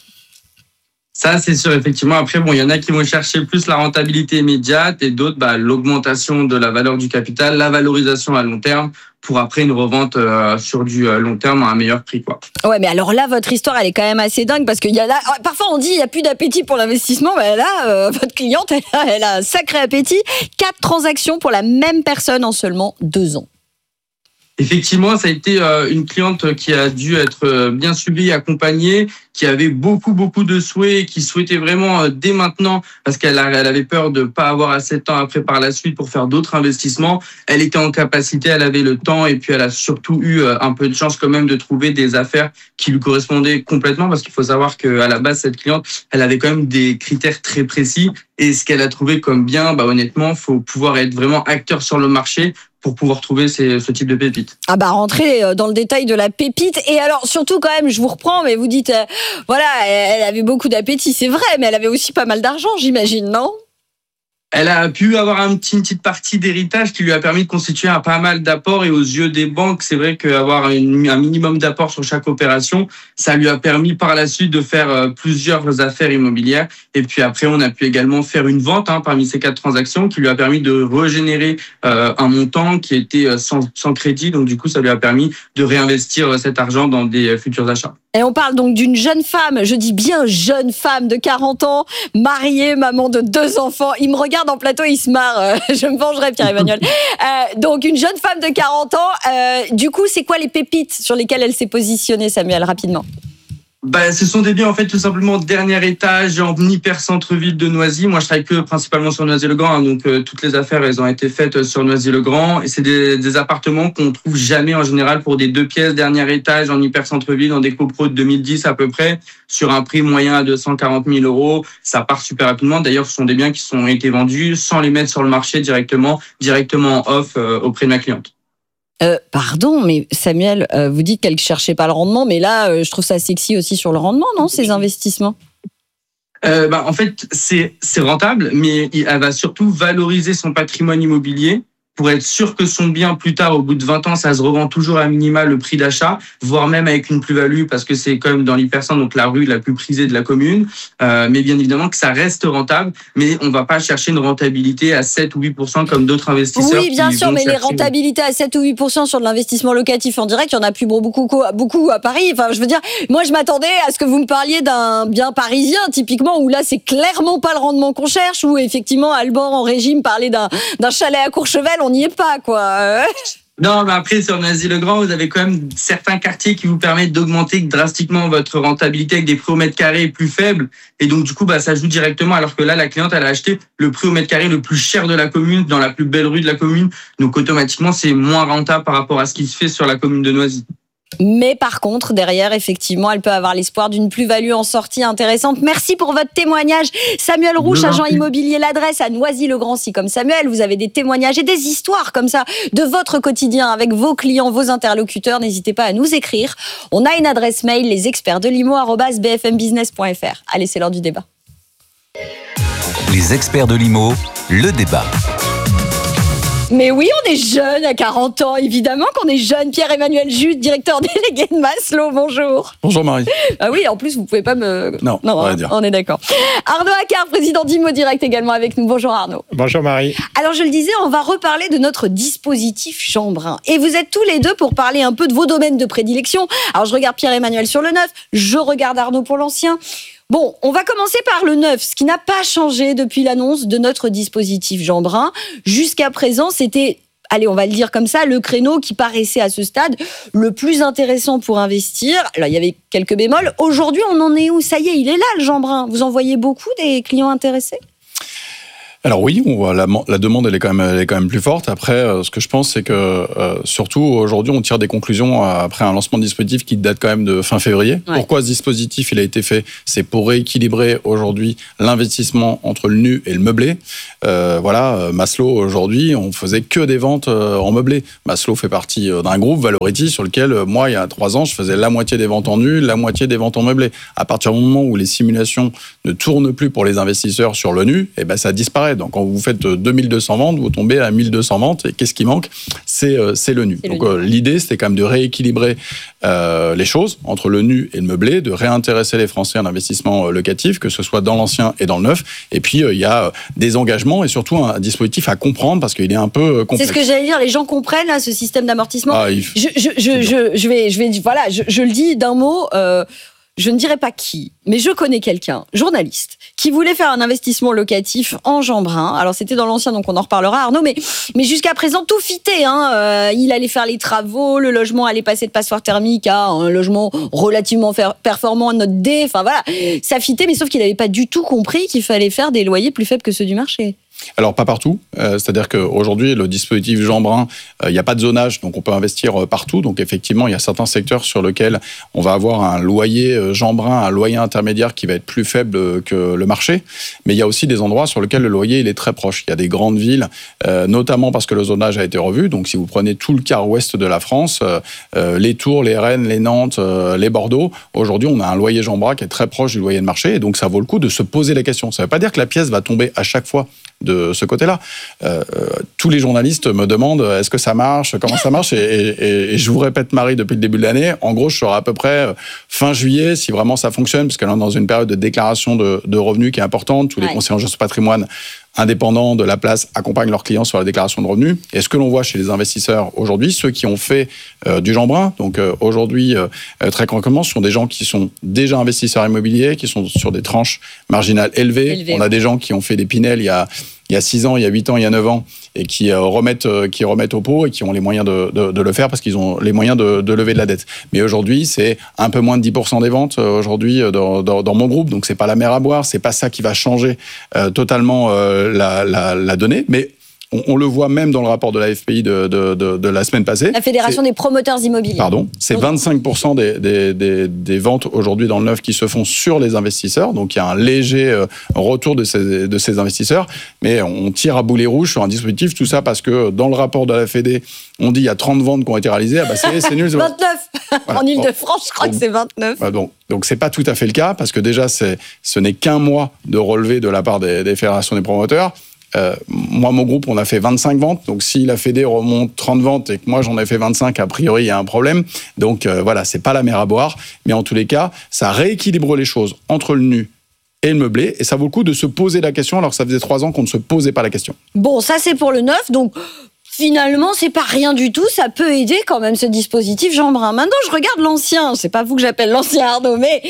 Ça, c'est sûr, effectivement. Après, bon, il y en a qui vont chercher plus la rentabilité immédiate et d'autres, bah, l'augmentation de la valeur du capital, la valorisation à long terme pour après une revente euh, sur du euh, long terme à un meilleur prix, quoi. Ouais, mais alors là, votre histoire, elle est quand même assez dingue parce qu'il y a là, parfois on dit il y a plus d'appétit pour l'investissement, mais là, euh, votre cliente, elle a, elle a un sacré appétit. Quatre transactions pour la même personne en seulement deux ans. Effectivement, ça a été une cliente qui a dû être bien suivie, accompagnée, qui avait beaucoup, beaucoup de souhaits, qui souhaitait vraiment dès maintenant, parce qu'elle elle avait peur de pas avoir assez de temps après par la suite pour faire d'autres investissements. Elle était en capacité, elle avait le temps et puis elle a surtout eu un peu de chance quand même de trouver des affaires qui lui correspondaient complètement, parce qu'il faut savoir qu'à la base, cette cliente, elle avait quand même des critères très précis et ce qu'elle a trouvé comme bien, bah honnêtement, faut pouvoir être vraiment acteur sur le marché pour pouvoir trouver ces, ce type de pépites. Ah bah rentrer dans le détail de la pépite. Et alors surtout quand même, je vous reprends, mais vous dites, euh, voilà, elle avait beaucoup d'appétit, c'est vrai, mais elle avait aussi pas mal d'argent, j'imagine, non ? Elle a pu avoir un petit, une petite partie d'héritage qui lui a permis de constituer un pas mal d'apports, et aux yeux des banques, c'est vrai qu'avoir une, un minimum d'apport sur chaque opération, ça lui a permis par la suite de faire plusieurs affaires immobilières. Et puis après, on a pu également faire une vente hein, parmi ces quatre transactions qui lui a permis de régénérer euh, un montant qui était sans, sans crédit. Donc du coup, ça lui a permis de réinvestir cet argent dans des futurs achats. Et on parle donc d'une jeune femme, je dis bien jeune femme de quarante ans, mariée, maman de deux enfants. Il me regarde en plateau, il se marre. Je me vengerai, Pierre-Emmanuel. Euh, donc une jeune femme de quarante ans. Euh, du coup, c'est quoi les pépites sur lesquelles elle s'est positionnée, Samuel, rapidement ? Bah, ce sont des biens en fait tout simplement dernier étage en hyper centre-ville de Noisy. Moi, je travaille que principalement sur Noisy-le-Grand, hein, donc euh, toutes les affaires elles ont été faites sur Noisy-le-Grand et c'est des, des appartements qu'on trouve jamais en général pour des deux pièces dernier étage en hyper centre-ville dans des copros de deux mille dix à peu près sur un prix moyen à deux cent quarante mille euros. Ça part super rapidement. D'ailleurs, ce sont des biens qui sont été vendus sans les mettre sur le marché directement, directement en off euh, auprès de ma cliente. Euh, pardon, mais Samuel, euh, vous dites qu'elle ne cherchait pas le rendement, mais là, euh, je trouve ça sexy aussi sur le rendement, non, ces investissements ? euh, bah, En fait, c'est, c'est rentable, mais elle va surtout valoriser son patrimoine immobilier pour être sûr que son bien, plus tard, au bout de vingt ans, ça se revend toujours à minima le prix d'achat, voire même avec une plus-value, parce que c'est quand même dans l'hypercentre, donc la rue la plus prisée de la commune. Euh, mais bien évidemment que ça reste rentable, mais on va pas chercher une rentabilité à sept ou huit pour cent comme d'autres investisseurs. Oui, bien qui sûr, vont mais chercher... les rentabilités à sept ou huit pour cent sur de l'investissement locatif en direct, il y en a plus beaucoup, beaucoup à Paris. Enfin, je veux dire, moi, je m'attendais à ce que vous me parliez d'un bien parisien, typiquement, où là, c'est clairement pas le rendement qu'on cherche, où effectivement, Alban en régime parlait d'un, d'un chalet à Courchevel, on n'y est pas, quoi. Non, mais après, sur Noisy-le-Grand, vous avez quand même certains quartiers qui vous permettent d'augmenter drastiquement votre rentabilité avec des prix au mètre carré plus faibles. Et donc, du coup, bah, ça joue directement. Alors que là, la cliente, elle a acheté le prix au mètre carré le plus cher de la commune, dans la plus belle rue de la commune. Donc, automatiquement, c'est moins rentable par rapport à ce qui se fait sur la commune de Noisy. Mais par contre, derrière, effectivement, elle peut avoir l'espoir d'une plus-value en sortie intéressante. Merci pour votre témoignage. Samuel Rouche, agent immobilier, l'adresse à Noisy-le-Grand. Si comme Samuel, vous avez des témoignages et des histoires comme ça de votre quotidien avec vos clients, vos interlocuteurs, n'hésitez pas à nous écrire. On a une adresse mail, les experts de l'I M O arobase b f m business point f r. Allez, c'est l'heure du débat. Les experts de l'I M O, le débat. Mais oui, on est jeune à quarante ans, évidemment qu'on est jeune. Pierre-Emmanuel Jud, directeur délégué de Maslow, bonjour. Bonjour Marie. Ah oui, en plus, vous pouvez pas me... Non, non, on, on, on est d'accord. Arnaud Accard, président d'Immo Direct également avec nous. Bonjour Arnaud. Bonjour Marie. Alors je le disais, on va reparler de notre dispositif Jean Brun. Et vous êtes tous les deux pour parler un peu de vos domaines de prédilection. Alors je regarde Pierre-Emmanuel sur le neuf, je regarde Arnaud pour l'ancien. Bon, on va commencer par le neuf, ce qui n'a pas changé depuis l'annonce de notre dispositif Jean Brun. Jusqu'à présent, c'était, allez, on va le dire comme ça, le créneau qui paraissait à ce stade le plus intéressant pour investir. Là, il y avait quelques bémols. Aujourd'hui, on en est où? Ça y est, il est là, le Jean Brun. Vous en voyez beaucoup des clients intéressés? Alors oui, on voit la, la demande elle est quand même elle est quand même plus forte. Après, euh, ce que je pense, c'est que euh, surtout aujourd'hui, on tire des conclusions après un lancement de dispositif qui date quand même de fin février. Ouais. Pourquoi ce dispositif il a été fait? C'est pour rééquilibrer aujourd'hui l'investissement entre le nu et le meublé. Euh, voilà, Maslow aujourd'hui, on faisait que des ventes en meublé. Maslow fait partie d'un groupe Valority sur lequel moi, il y a trois ans, je faisais la moitié des ventes en nu, la moitié des ventes en meublé. À partir du moment où les simulations ne tournent plus pour les investisseurs sur le nu, et ben ça disparaît. Donc, quand vous faites deux mille deux cents ventes, vous tombez à mille deux cents ventes. Et qu'est-ce qui manque? C'est, euh, c'est le nu. C'est Donc, le nu. Euh, l'idée, c'était quand même de rééquilibrer euh, les choses entre le nu et le meublé, de réintéresser les Français à l'investissement euh, locatif, que ce soit dans l'ancien et dans le neuf. Et puis, euh, il y a euh, des engagements et surtout un, un dispositif à comprendre parce qu'il est un peu euh, complexe. C'est ce que j'allais dire. Les gens comprennent là, ce système d'amortissement. Ah, il... je, je, je, je, je, vais, je vais, voilà, je, je le dis d'un mot. Euh, Je ne dirais pas qui, mais je connais quelqu'un, journaliste, qui voulait faire un investissement locatif en Jean Brun. Alors, c'était dans l'ancien, donc on en reparlera, Arnaud, mais, mais jusqu'à présent, tout fitait. Hein. Euh, il allait faire les travaux, le logement allait passer de passoire thermique à un logement relativement performant, note D. Enfin, voilà, ça fitait, mais sauf qu'il n'avait pas du tout compris qu'il fallait faire des loyers plus faibles que ceux du marché. Alors, pas partout. Euh, c'est-à-dire qu'aujourd'hui, le dispositif Jean Brun, il euh, n'y a pas de zonage, donc on peut investir euh, partout. Donc, effectivement, il y a certains secteurs sur lesquels on va avoir un loyer euh, Jean Brun, un loyer intermédiaire qui va être plus faible que le marché. Mais il y a aussi des endroits sur lesquels le loyer il est très proche. Il y a des grandes villes, euh, notamment parce que le zonage a été revu. Donc, si vous prenez tout le quart ouest de la France, euh, euh, les Tours, les Rennes, les Nantes, euh, les Bordeaux, aujourd'hui, on a un loyer Jean Brun qui est très proche du loyer de marché. Et donc, ça vaut le coup de se poser la question. Ça ne veut pas dire que la pièce va tomber à chaque fois de ce côté-là. Euh, tous les journalistes me demandent est-ce que ça marche, comment ça marche, et, et, et je vous répète, Marie, depuis le début de l'année, en gros, je serai à peu près fin juillet si vraiment ça fonctionne, parce que là, on est dans une période de déclaration de, de revenus qui est importante. Tous les ouais. conseillers en gestion de patrimoine indépendants de la place accompagnent leurs clients sur la déclaration de revenus. Et ce que l'on voit chez les investisseurs aujourd'hui, ceux qui ont fait euh, du Jean Brun, donc euh, aujourd'hui, euh, très concrètement, ce sont des gens qui sont déjà investisseurs immobiliers, qui sont sur des tranches marginales élevées. Élevé. On a des gens qui ont fait des Pinel il y a il y a six ans, il y a huit ans, il y a neuf ans, et qui euh, remettent, euh, qui remettent au pot et qui ont les moyens de, de, de le faire parce qu'ils ont les moyens de, de lever de la dette. Mais aujourd'hui, c'est un peu moins de dix pour cent des ventes euh, aujourd'hui euh, dans, dans, dans mon groupe, donc c'est pas la mer à boire, c'est pas ça qui va changer euh, totalement euh, la, la, la donnée, mais on, on le voit même dans le rapport de la F P I de, de, de, de la semaine passée. La Fédération c'est, des promoteurs immobiliers. Pardon, c'est vingt-cinq pour cent des, des, des, des ventes aujourd'hui dans le neuf qui se font sur les investisseurs. Donc il y a un léger euh, retour de ces, de ces investisseurs. Mais on tire à boulet rouge sur un dispositif, tout ça parce que dans le rapport de la Fédé, on dit il y a trente ventes qui ont été réalisées. Ah bah c'est, c'est nul. C'est vingt-neuf voilà. En Ile-de-France, je crois donc, que c'est vingt-neuf. Bah donc, donc c'est pas tout à fait le cas parce que déjà, c'est, ce n'est qu'un mois de relevé de la part des, des fédérations des promoteurs. Euh, moi, mon groupe, on a fait vingt-cinq ventes. Donc, si la Fédé remonte trente ventes et que moi, j'en ai fait vingt-cinq, a priori, il y a un problème. Donc, euh, voilà, c'est pas la mer à boire. Mais en tous les cas, ça rééquilibre les choses entre le nu et le meublé. Et ça vaut le coup de se poser la question alors que ça faisait trois ans qu'on ne se posait pas la question. Bon, ça, c'est pour le neuf. Donc, finalement, c'est pas rien du tout. Ça peut aider quand même, ce dispositif Jean Brun. Maintenant, je regarde l'ancien. C'est pas vous que j'appelle l'ancien, Arnaud, mais...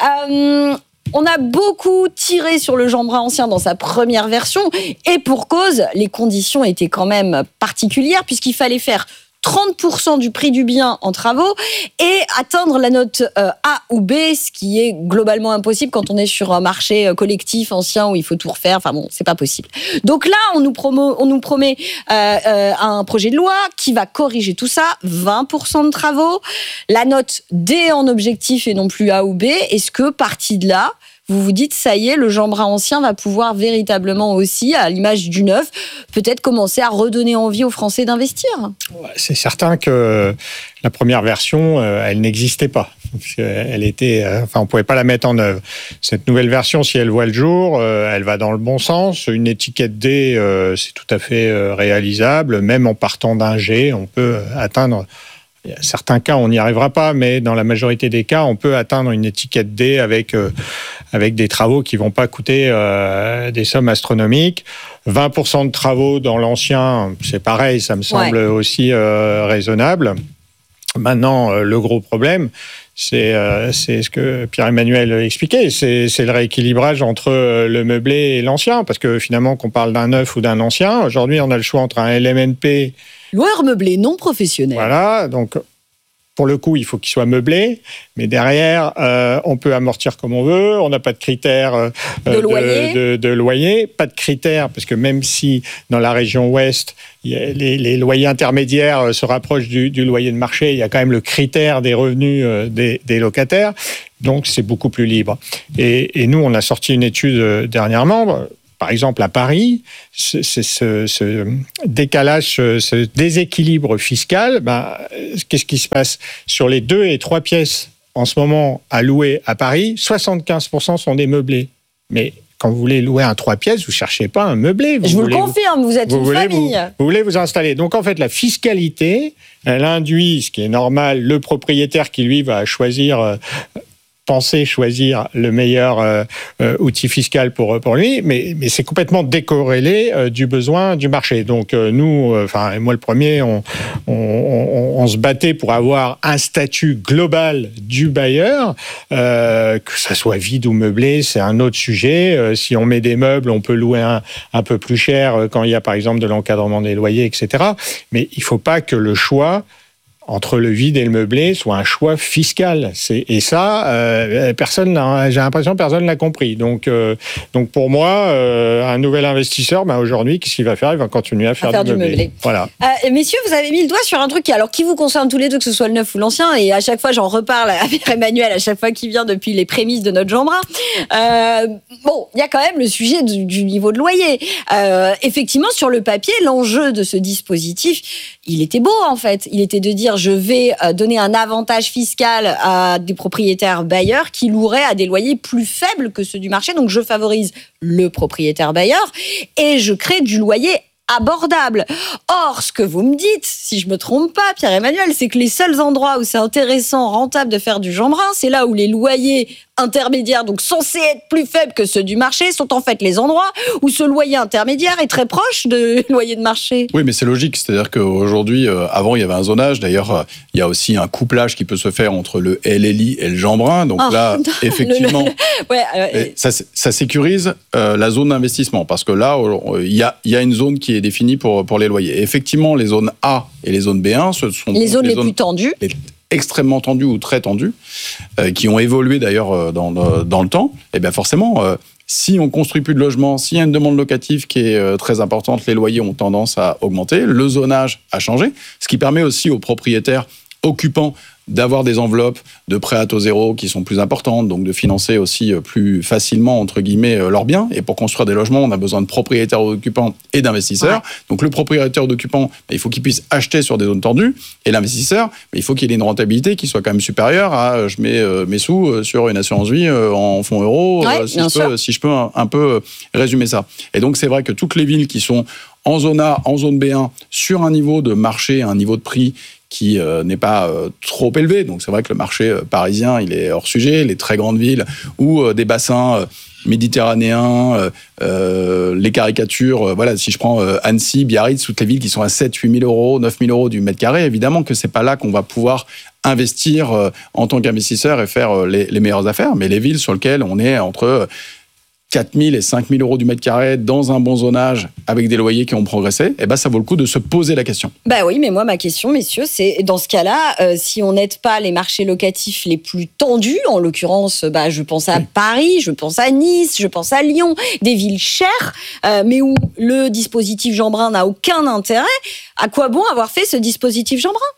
Euh, on a beaucoup tiré sur le Jean Brun ancien dans sa première version et pour cause, les conditions étaient quand même particulières puisqu'il fallait faire trente pour cent du prix du bien en travaux et atteindre la note euh, A ou B, ce qui est globalement impossible quand on est sur un marché collectif ancien où il faut tout refaire. Enfin bon, c'est pas possible. Donc là, on nous, promo, on nous promet euh, euh, un projet de loi qui va corriger tout ça, vingt pour cent de travaux, la note D en objectif et non plus A ou B. Est-ce que, partie de là, vous vous dites, ça y est, le Jean Brun ancien va pouvoir véritablement aussi, à l'image du neuf, peut-être commencer à redonner envie aux Français d'investir? C'est certain que la première version, elle n'existait pas. Elle était, enfin, on pouvait pas la mettre en œuvre. Cette nouvelle version, si elle voit le jour, euh, elle va dans le bon sens. Une étiquette D, euh, c'est tout à fait euh, réalisable. Même en partant d'un G, on peut atteindre. Il y a certains cas, on n'y arrivera pas, mais dans la majorité des cas, on peut atteindre une étiquette D avec euh, avec des travaux qui vont pas coûter euh, des sommes astronomiques. vingt pour cent de travaux dans l'ancien, c'est pareil, ça me semble ouais. aussi euh, raisonnable. Maintenant, euh, le gros problème, c'est, euh, c'est ce que Pierre-Emmanuel expliquait, c'est, c'est le rééquilibrage entre le meublé et l'ancien, parce que finalement, qu'on parle d'un neuf ou d'un ancien, aujourd'hui, on a le choix entre un L M N P... Loueur meublé non professionnel. Voilà, donc pour le coup, il faut qu'il soit meublé, mais derrière, euh, on peut amortir comme on veut, on n'a pas de critères euh, de, loyer. De, de, de loyer, pas de critères, parce que même si dans la région ouest, il y a les, les loyers intermédiaires se rapprochent du, du loyer de marché, il y a quand même le critère des revenus euh, des, des locataires, donc c'est beaucoup plus libre. Et, et nous, on a sorti une étude dernièrement. Par exemple, à Paris, c'est, c'est ce, ce décalage, ce déséquilibre fiscal, ben, qu'est-ce qui se passe ? Sur les deux et trois pièces en ce moment à louer à Paris, soixante-quinze pour cent sont des meublés. Mais quand vous voulez louer un trois pièces, vous ne cherchez pas un meublé. Vous Je vous le confirme, vous, vous êtes vous une voulez, famille. Vous, vous voulez vous installer. Donc en fait, la fiscalité, elle induit, ce qui est normal, le propriétaire qui lui va choisir... Euh, penser choisir le meilleur euh, euh, outil fiscal pour pour lui, mais mais c'est complètement décorrélé euh, du besoin du marché. Donc euh, nous, enfin euh, moi le premier, on on, on on se battait pour avoir un statut global du bailleur, euh, que ça soit vide ou meublé, c'est un autre sujet. Euh, si on met des meubles, on peut louer un un peu plus cher quand il y a par exemple de l'encadrement des loyers, et cetera. Mais il faut pas que le choix entre le vide et le meublé soit un choix fiscal. C'est, et ça, euh, personne, j'ai l'impression que personne l'a compris. Donc, euh, donc pour moi, euh, un nouvel investisseur, ben aujourd'hui, qu'est-ce qu'il va faire ? Il va continuer à faire, à faire du, du meublé. meublé. Voilà. Euh, messieurs, vous avez mis le doigt sur un truc qui, alors, qui vous concerne tous les deux, que ce soit le neuf ou l'ancien, et à chaque fois, j'en reparle à Pierre-Emmanuel, à chaque fois qu'il vient depuis les prémices de notre Jean Brun. Euh, bon, il y a quand même le sujet du, du niveau de loyer. Euh, effectivement, sur le papier, l'enjeu de ce dispositif, il était beau, en fait. Il était de dire, je vais donner un avantage fiscal à des propriétaires bailleurs qui loueraient à des loyers plus faibles que ceux du marché. Donc, je favorise le propriétaire bailleur et je crée du loyer abordable. Or, ce que vous me dites, si je me trompe pas, Pierre-Emmanuel, c'est que les seuls endroits où c'est intéressant, rentable de faire du Jean Brun, c'est là où les loyers intermédiaires, donc censés être plus faibles que ceux du marché, sont en fait les endroits où ce loyer intermédiaire est très proche de loyer de marché. Oui, mais c'est logique. C'est-à-dire qu'aujourd'hui, euh, avant, il y avait un zonage. D'ailleurs, euh, il y a aussi un couplage qui peut se faire entre le L L I et le Jean Brun. Donc oh, là, non, effectivement, le, le, ouais, euh, ça, ça sécurise euh, la zone d'investissement. Parce que là, il y a, y a une zone qui est définie pour, pour les loyers. Et effectivement, les zones A et les zones B un, ce sont les zones les, les zones plus tendues. Les, extrêmement tendues ou très tendues, euh, qui ont évolué d'ailleurs dans, dans, dans le temps, et bien forcément, euh, si on construit plus de logements, s'il y a une demande locative qui est euh, très importante, les loyers ont tendance à augmenter, le zonage a changé, ce qui permet aussi aux propriétaires occupants d'avoir des enveloppes de prêts à taux zéro qui sont plus importantes, donc de financer aussi plus facilement, entre guillemets, leurs biens. Et pour construire des logements, on a besoin de propriétaires occupants et d'investisseurs. Ouais. Donc le propriétaire occupant, il faut qu'il puisse acheter sur des zones tendues, et l'investisseur, il faut qu'il ait une rentabilité qui soit quand même supérieure à je mets mes sous sur une assurance vie en fonds euros, ouais, si, je peux, si je peux un, un peu résumer ça. Et donc c'est vrai que toutes les villes qui sont en zone A, en zone B un, sur un niveau de marché, un niveau de prix qui euh, n'est pas euh, trop élevé. Donc c'est vrai que le marché euh, parisien, il est hors sujet. Les très grandes villes ou euh, des bassins euh, méditerranéens, euh, euh, les caricatures, euh, voilà, si je prends euh, Annecy, Biarritz, toutes les villes qui sont à sept, huit mille euros, neuf mille euros du mètre carré, évidemment que c'est pas là qu'on va pouvoir investir euh, en tant qu'investisseur et faire euh, les, les meilleures affaires. Mais les villes sur lesquelles on est entre euh, quatre mille et cinq mille euros du mètre carré dans un bon zonage avec des loyers qui ont progressé, eh ben ça vaut le coup de se poser la question. Bah oui, mais moi ma question, messieurs, c'est dans ce cas-là, euh, si on n'aide pas les marchés locatifs les plus tendus, en l'occurrence, bah je pense à oui. Paris, je pense à Nice, je pense à Lyon, des villes chères, euh, mais où le dispositif Jean Brun n'a aucun intérêt. À quoi bon avoir fait ce dispositif Jean Brun ?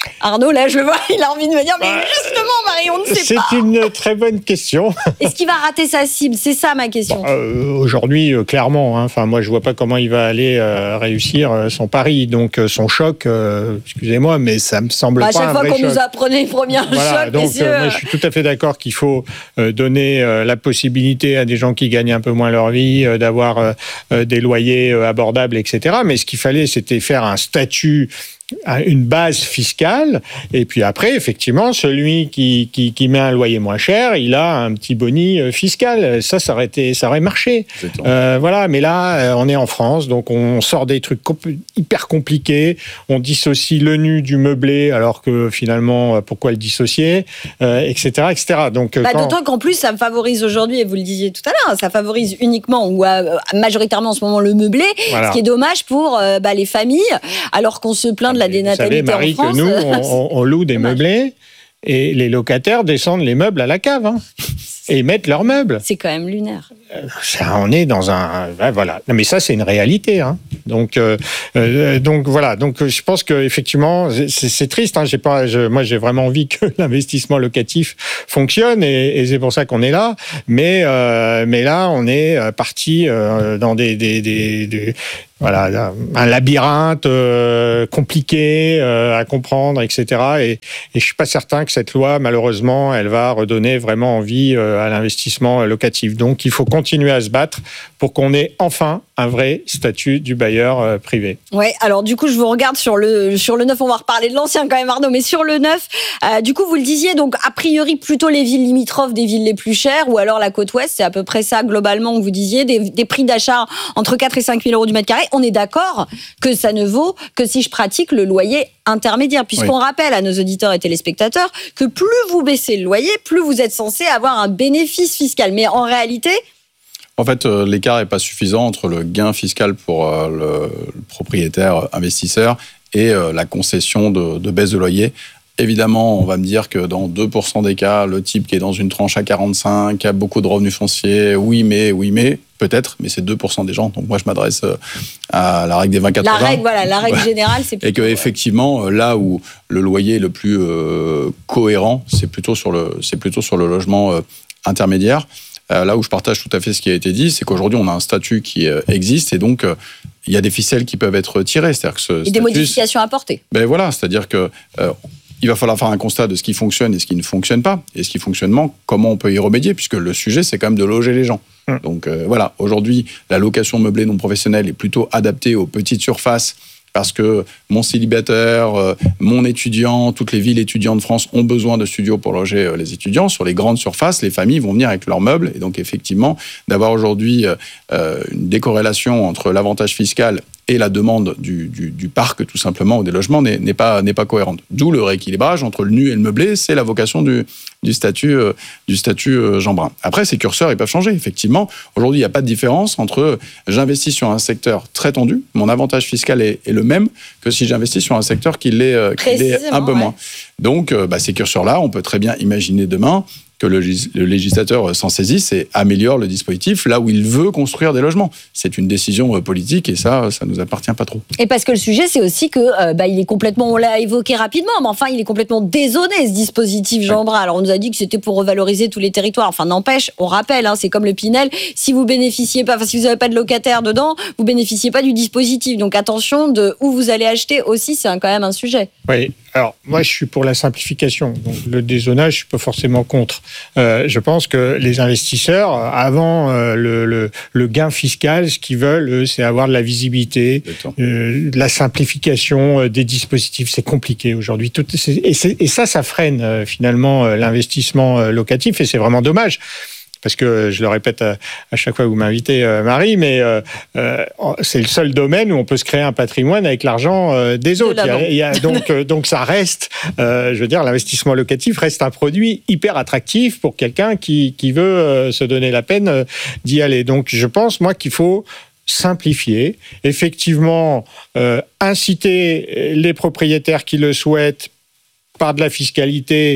Arnaud, là, je le vois, il a envie de me dire, mais justement, Marie, on ne sait C'est pas. C'est une très bonne question. Est-ce qu'il va rater sa cible? C'est ça ma question. Bon, euh, aujourd'hui, euh, clairement, hein, enfin, moi, je vois pas comment il va aller euh, réussir euh, son pari. Donc, euh, son choc, euh, excusez-moi, mais ça me semble Bah, à pas chaque un fois vrai qu'on choc. nous apprenait le premier Voilà, choc, donc messieurs. euh, moi, je suis tout à fait d'accord qu'il faut euh, donner euh, la possibilité à des gens qui gagnent un peu moins leur vie euh, d'avoir euh, euh, des loyers euh, abordables, et cetera. Mais ce qu'il fallait, c'était faire un statut, une base fiscale, et puis après, effectivement, celui qui, qui, qui met un loyer moins cher, il a un petit boni fiscal. Ça, ça aurait été, ça aurait marché. Euh, voilà, mais là, on est en France, donc on sort des trucs compl- hyper compliqués. On dissocie le nu du meublé, alors que finalement, pourquoi le dissocier, euh, et cetera, et cetera. Donc, Bah, quand... D'autant qu'en plus, ça favorise aujourd'hui, et vous le disiez tout à l'heure, ça favorise uniquement ou euh, majoritairement en ce moment le meublé, Voilà. ce qui est dommage pour euh, bah, les familles, alors qu'on se plaint de la Vous dénatalité savez, Marie, en France. que nous, on, on loue des meublés et les locataires descendent les meubles à la cave hein, et mettent leurs meubles. C'est quand même lunaire. Ça, on est dans un, ben voilà. Non, mais ça, c'est une réalité. Hein. Donc, euh, euh, donc voilà. Donc, je pense que effectivement, c'est, c'est triste. Hein. J'ai pas, je, moi, j'ai vraiment envie que l'investissement locatif fonctionne et, et c'est pour ça qu'on est là. Mais, euh, mais là, on est parti euh, dans des, des, des, des voilà, un labyrinthe euh, compliqué euh, à comprendre, et cetera. Et, et je suis pas certain que cette loi, malheureusement, elle va redonner vraiment envie euh, à l'investissement locatif. Donc, il faut continuer à se battre pour qu'on ait enfin un vrai statut du bailleur euh, privé. Ouais. Alors du coup, je vous regarde sur le sur le neuf. On va reparler de l'ancien quand même, Arnaud, mais sur le neuf, euh, du coup, vous le disiez. Donc a priori, plutôt les villes limitrophes des villes les plus chères, ou alors la côte ouest. C'est à peu près ça globalement que vous disiez. Des, des prix d'achat entre quatre et cinq mille euros du mètre carré. On est d'accord que ça ne vaut que si je pratique le loyer intermédiaire, puisqu'on oui. rappelle à nos auditeurs et téléspectateurs que plus vous baissez le loyer, plus vous êtes censé avoir un bénéfice fiscal. Mais en réalité, en fait, euh, l'écart n'est pas suffisant entre le gain fiscal pour euh, le, le propriétaire investisseur et euh, la concession de, de baisse de loyer. Évidemment, on va me dire que dans deux pour cent des cas, le type qui est dans une tranche à quarante-cinq, qui a beaucoup de revenus fonciers, oui mais, oui mais, peut-être, mais c'est deux pour cent des gens. Donc moi, je m'adresse à la règle des vingt quatre-vingts. La règle, voilà, la règle générale, c'est plutôt... Et qu'effectivement, là où le loyer est le plus euh, cohérent, c'est plutôt sur le, c'est plutôt sur le logement euh, intermédiaire. Euh, là où je partage tout à fait ce qui a été dit, c'est qu'aujourd'hui, on a un statut qui euh, existe et donc euh, il y a des ficelles qui peuvent être tirées. C'est-à-dire que ce et statut, des modifications apportées. Ben voilà, c'est-à-dire que euh, il va falloir faire un constat de ce qui fonctionne et ce qui ne fonctionne pas. Et ce qui fonctionne, comment on peut y remédier, puisque le sujet, c'est quand même de loger les gens. Mmh. Donc euh, voilà, aujourd'hui, la location meublée non professionnelle est plutôt adaptée aux petites surfaces, parce que mon célibataire, euh, mon étudiant, toutes les villes étudiantes de France ont besoin de studios pour loger euh, les étudiants. Sur les grandes surfaces, les familles vont venir avec leurs meubles. Et donc, effectivement, d'avoir aujourd'hui euh, une décorrélation entre l'avantage fiscal et la demande du, du, du parc, tout simplement, ou des logements, n'est, n'est, pas, n'est pas cohérente. D'où le rééquilibrage entre le nu et le meublé. C'est la vocation du, du statut, euh, du statut euh, Jean Brun. Après, ces curseurs, ils peuvent changer. Effectivement, aujourd'hui, il n'y a pas de différence entre j'investis sur un secteur très tendu, mon avantage fiscal est, est le même que si j'investis sur un secteur qui l'est, euh, qui l'est un peu ouais. moins. Donc, euh, bah, ces curseurs-là, on peut très bien imaginer demain que le, le législateur s'en saisisse et améliore le dispositif là où il veut construire des logements. C'est une décision politique et ça, ça nous appartient pas trop. Et parce que le sujet, c'est aussi que euh, bah, il est complètement, on l'a évoqué rapidement, mais enfin, il est complètement désonné, ce dispositif Jean Brun. Alors, on nous a dit que c'était pour revaloriser tous les territoires. Enfin, n'empêche, on rappelle, hein, c'est comme le Pinel. Si vous bénéficiez pas, enfin, si vous n'avez pas de locataire dedans, vous bénéficiez pas du dispositif. Donc, attention de où vous allez acheter aussi, c'est un, quand même un sujet. Oui. Alors, moi, je suis pour la simplification. Donc, le dézonage, je suis pas forcément contre. Euh, je pense que les investisseurs, avant euh, le, le, le gain fiscal, ce qu'ils veulent, eux, c'est avoir de la visibilité, euh, de la simplification euh, des dispositifs. C'est compliqué aujourd'hui. Tout, c'est, et, c'est, et ça, ça freine euh, finalement euh, l'investissement euh, locatif et c'est vraiment dommage. Parce que je le répète à, à chaque fois que vous m'invitez, euh, Marie, mais euh, euh, c'est le seul domaine où on peut se créer un patrimoine avec l'argent euh, des autres. Il y a, il y a, donc, euh, donc ça reste, euh, je veux dire, l'investissement locatif reste un produit hyper attractif pour quelqu'un qui, qui veut euh, se donner la peine euh, d'y aller. Donc je pense, moi, qu'il faut simplifier, effectivement euh, inciter les propriétaires qui le souhaitent par de la fiscalité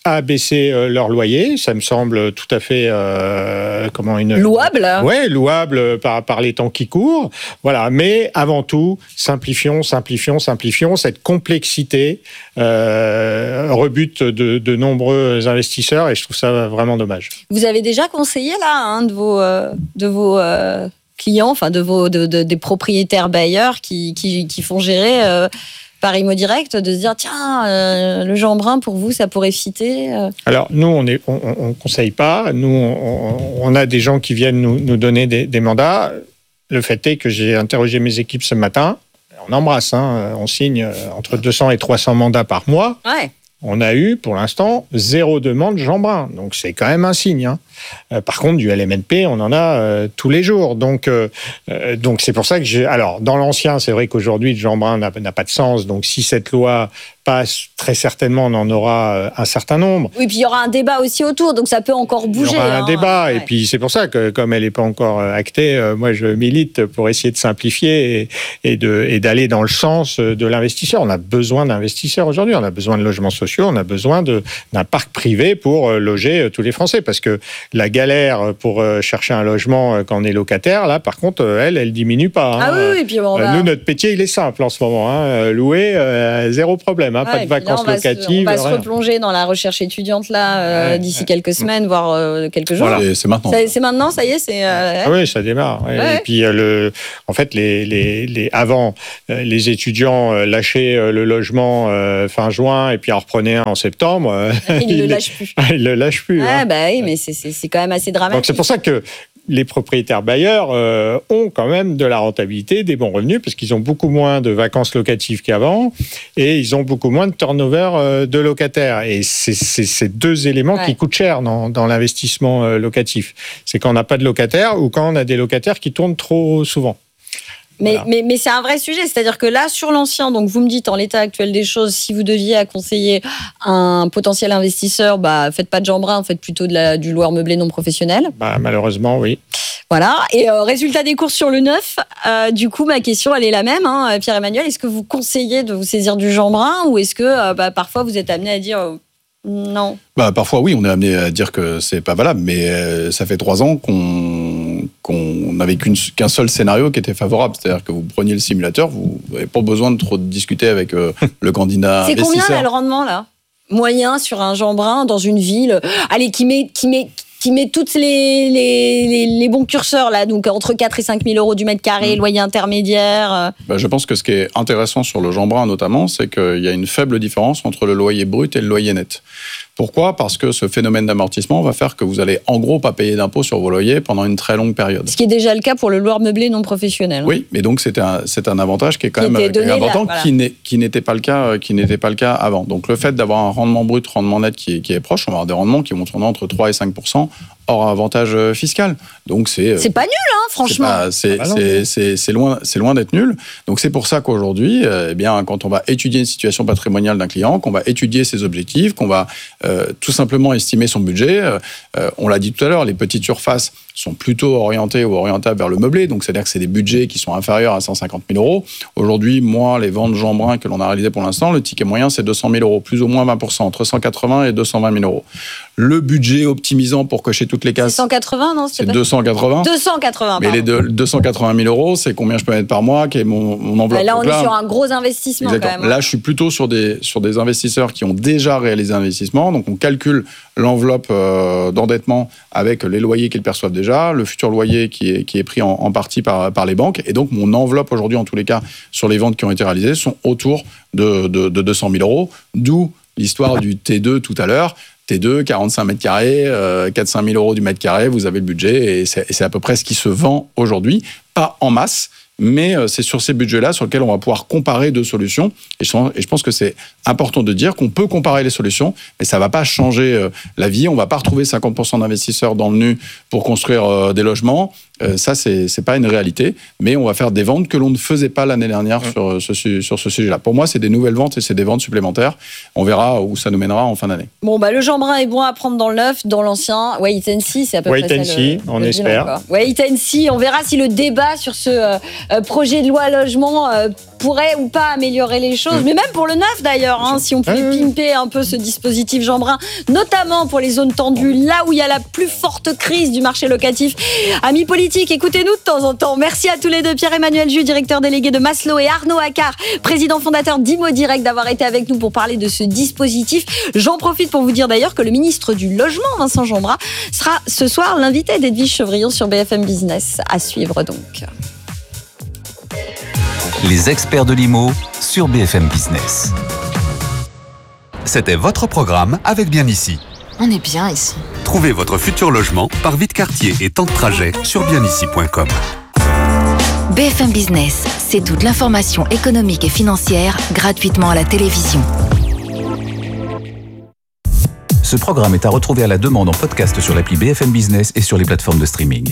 à baisser euh, leur loyer. Ça me semble tout à fait euh, comment une louable. Ouais, louable par par les temps qui courent. Voilà. Mais avant tout, simplifions, simplifions, simplifions. Cette complexité euh, rebute de, de nombreux investisseurs et je trouve ça vraiment dommage. Vous avez déjà conseillé là un de vos euh, de vos euh, clients, enfin de vos de, de, des propriétaires bailleurs qui qui, qui font gérer euh, par Imo Direct, de se dire tiens euh, le Jeanbrun pour vous ça pourrait fitter. Euh. Alors nous on est on, on conseille pas, nous on, on a des gens qui viennent nous, nous donner des, des mandats. Le fait est que j'ai interrogé mes équipes ce matin. On embrasse, hein, on signe entre deux cents et trois cents mandats par mois. Ouais. On a eu, pour l'instant, zéro demande Jeanbrun. Donc, c'est quand même un signe. Hein. Euh, par contre, du L M N P, on en a euh, tous les jours. Donc, euh, euh, donc, c'est pour ça que j'ai... Alors, dans l'ancien, c'est vrai qu'aujourd'hui, le Jeanbrun n'a, n'a pas de sens. Donc, si cette loi passe, très certainement, on en aura euh, un certain nombre. Oui, puis il y aura un débat aussi autour. Donc, ça peut encore bouger. Il y aura un hein, débat. ouais. Et puis, c'est pour ça que, comme elle n'est pas encore actée, euh, moi, je milite pour essayer de simplifier et, et, de, et d'aller dans le sens de l'investisseur. On a besoin d'investisseurs aujourd'hui. On a besoin de logements sociaux. On a besoin de, d'un parc privé pour loger tous les Français. Parce que la galère pour chercher un logement quand on est locataire, là, par contre, elle, elle diminue pas. Hein. Ah oui, oui, puis bon, va... Nous, notre métier, il est simple en ce moment. Hein. Louer, euh, zéro problème. Hein. Ouais, pas de vacances là, on locatives. Va se, on va rien. se replonger dans la recherche étudiante là euh, ouais, d'ici ouais. quelques semaines, voire euh, quelques jours. Voilà. Et c'est maintenant. Ça, c'est maintenant, ça y est, c'est. Euh, ah oui, ça démarre. Ouais. Ouais. Et puis, euh, le, en fait, les, les, les, avant, euh, les étudiants euh, lâchaient euh, le logement euh, fin juin et puis en reprenaient un en septembre. Euh, ils ne le lâchent plus. Ils le lâchent plus. Ouais, hein. bah oui, mais c'est, c'est, c'est quand même assez dramatique. Donc c'est pour ça que les propriétaires bailleurs euh, ont quand même de la rentabilité, des bons revenus, parce qu'ils ont beaucoup moins de vacances locatives qu'avant et ils ont beaucoup moins de turnover euh, de locataires. Et c'est, c'est ces deux éléments ouais. qui coûtent cher dans, dans l'investissement euh, locatif. C'est quand on n'a pas de locataires ou quand on a des locataires qui tournent trop souvent. Mais, Voilà. mais, mais c'est un vrai sujet, c'est-à-dire que là, sur l'ancien, donc vous me dites, en l'état actuel des choses, si vous deviez conseiller un potentiel investisseur, bah, faites pas de Jeanbrun, faites plutôt de la, du loueur meublé non professionnel. Bah, malheureusement, oui. Voilà, et euh, résultat des courses sur le neuf, euh, du coup, ma question, elle est la même, hein, Pierre-Emmanuel, est-ce que vous conseillez de vous saisir du Jeanbrun ou est-ce que euh, bah, parfois vous êtes amené à dire euh, non ? Bah, parfois, oui, on est amené à dire que c'est pas valable, mais euh, ça fait trois ans qu'on, qu'on n'avait qu'une, qu'un seul scénario qui était favorable. C'est-à-dire que vous preniez le simulateur, vous n'avez pas besoin de trop discuter avec euh, le candidat c'est investisseur. C'est combien là, le rendement, là ? Moyen sur un Jeanbrun dans une ville, allez, qui met, qui met, qui met toutes les, les, les, les bons curseurs, là, donc entre quatre et cinq mille euros du mètre carré, mmh. loyer intermédiaire. Bah, je pense que ce qui est intéressant sur le Jeanbrun, notamment, c'est qu'il y a une faible différence entre le loyer brut et le loyer net. Pourquoi ? Parce que ce phénomène d'amortissement va faire que vous allez en gros pas payer d'impôts sur vos loyers pendant une très longue période. Ce qui est déjà le cas pour le loueur meublé non professionnel. Hein. Oui, mais donc c'est un, c'est un avantage qui est quand qui même donné important, là, voilà. qui, n'est, qui, n'était pas le cas, qui n'était pas le cas avant. Donc le fait d'avoir un rendement brut, rendement net qui est, qui est proche, on va avoir des rendements qui vont tourner entre trois et cinq pour cent hors avantage fiscal. Donc c'est, c'est pas nul, hein, franchement. C'est, pas, c'est, ah bah c'est, c'est, c'est, loin, c'est loin d'être nul. Donc c'est pour ça qu'aujourd'hui, euh, eh bien, quand on va étudier une situation patrimoniale d'un client, qu'on va étudier ses objectifs, qu'on va euh, tout simplement estimer son budget. Euh, on l'a dit tout à l'heure, les petites surfaces sont plutôt orientées ou orientables vers le meublé, donc c'est-à-dire que c'est des budgets qui sont inférieurs à cent cinquante mille euros. Aujourd'hui, moi, les ventes Jeanbrun que l'on a réalisées pour l'instant, le ticket moyen, c'est deux cent mille euros, plus ou moins vingt pour cent, entre cent quatre-vingts et deux cent vingt mille euros. Le budget optimisant pour cocher toutes les cases, c'est cent quatre-vingts, non, c'est, c'est deux cent quatre-vingts. deux cent quatre-vingts, mais les deux, deux cent quatre-vingt mille euros, c'est combien je peux mettre par mois, qui est mon, mon enveloppe. Bah là, on donc est là, sur un gros investissement exactement. quand même. Là, je suis plutôt sur des, sur des investisseurs qui ont déjà réalisé un investissement, donc on calcule l'enveloppe euh, d'endettement avec les loyers qu'ils perçoivent déjà, le futur loyer qui est, qui est pris en, en partie par, par les banques. Et donc, mon enveloppe aujourd'hui, en tous les cas, sur les ventes qui ont été réalisées, sont autour de, de, de deux cent mille euros. D'où l'histoire du T deux tout à l'heure. T deux, quarante-cinq mètres carrés, euh, quatre à cinq mille euros du mètre carré, vous avez le budget. Et c'est, et c'est à peu près ce qui se vend aujourd'hui. Pas en masse, mais c'est sur ces budgets-là sur lesquels on va pouvoir comparer deux solutions. Et je pense que c'est important de dire qu'on peut comparer les solutions, mais ça ne va pas changer la vie. On ne va pas retrouver cinquante pour cent d'investisseurs dans le nu pour construire des logements. Ça, c'est, c'est pas une réalité, mais on va faire des ventes que l'on ne faisait pas l'année dernière mmh. sur ce, sur ce sujet-là. Pour moi, c'est des nouvelles ventes et c'est des ventes supplémentaires. On verra où ça nous mènera en fin d'année. Bon, bah, le Jeanbrun est bon à prendre dans le neuf, dans l'ancien. Wait and see, c'est à peu Wait près and ça. See, le, on le espère. Wait and see, on verra si le débat sur ce euh, projet de loi logement euh, pourrait ou pas améliorer les choses, mais même pour le neuf d'ailleurs, hein, si on pouvait pimper un peu ce dispositif Jeanbrun, notamment pour les zones tendues, là où il y a la plus forte crise du marché locatif. Amis politiques, écoutez-nous de temps en temps. Merci à tous les deux, Pierre-Emmanuel Jus, directeur délégué de Maslow, et Arnaud Accard, président fondateur d'Imo Direct, d'avoir été avec nous pour parler de ce dispositif. J'en profite pour vous dire d'ailleurs que le ministre du Logement, Vincent Jeanbrun, sera ce soir l'invité d'Edwige Chevrillon sur B F M Business. À suivre donc. Les experts de l'I M O sur B F M Business. C'était votre programme avec Bien Ici. On est bien ici. Trouvez votre futur logement par Vite Quartier et temps de trajet sur bien ici point com. B F M Business, c'est toute l'information économique et financière gratuitement à la télévision. Ce programme est à retrouver à la demande en podcast sur l'appli B F M Business et sur les plateformes de streaming.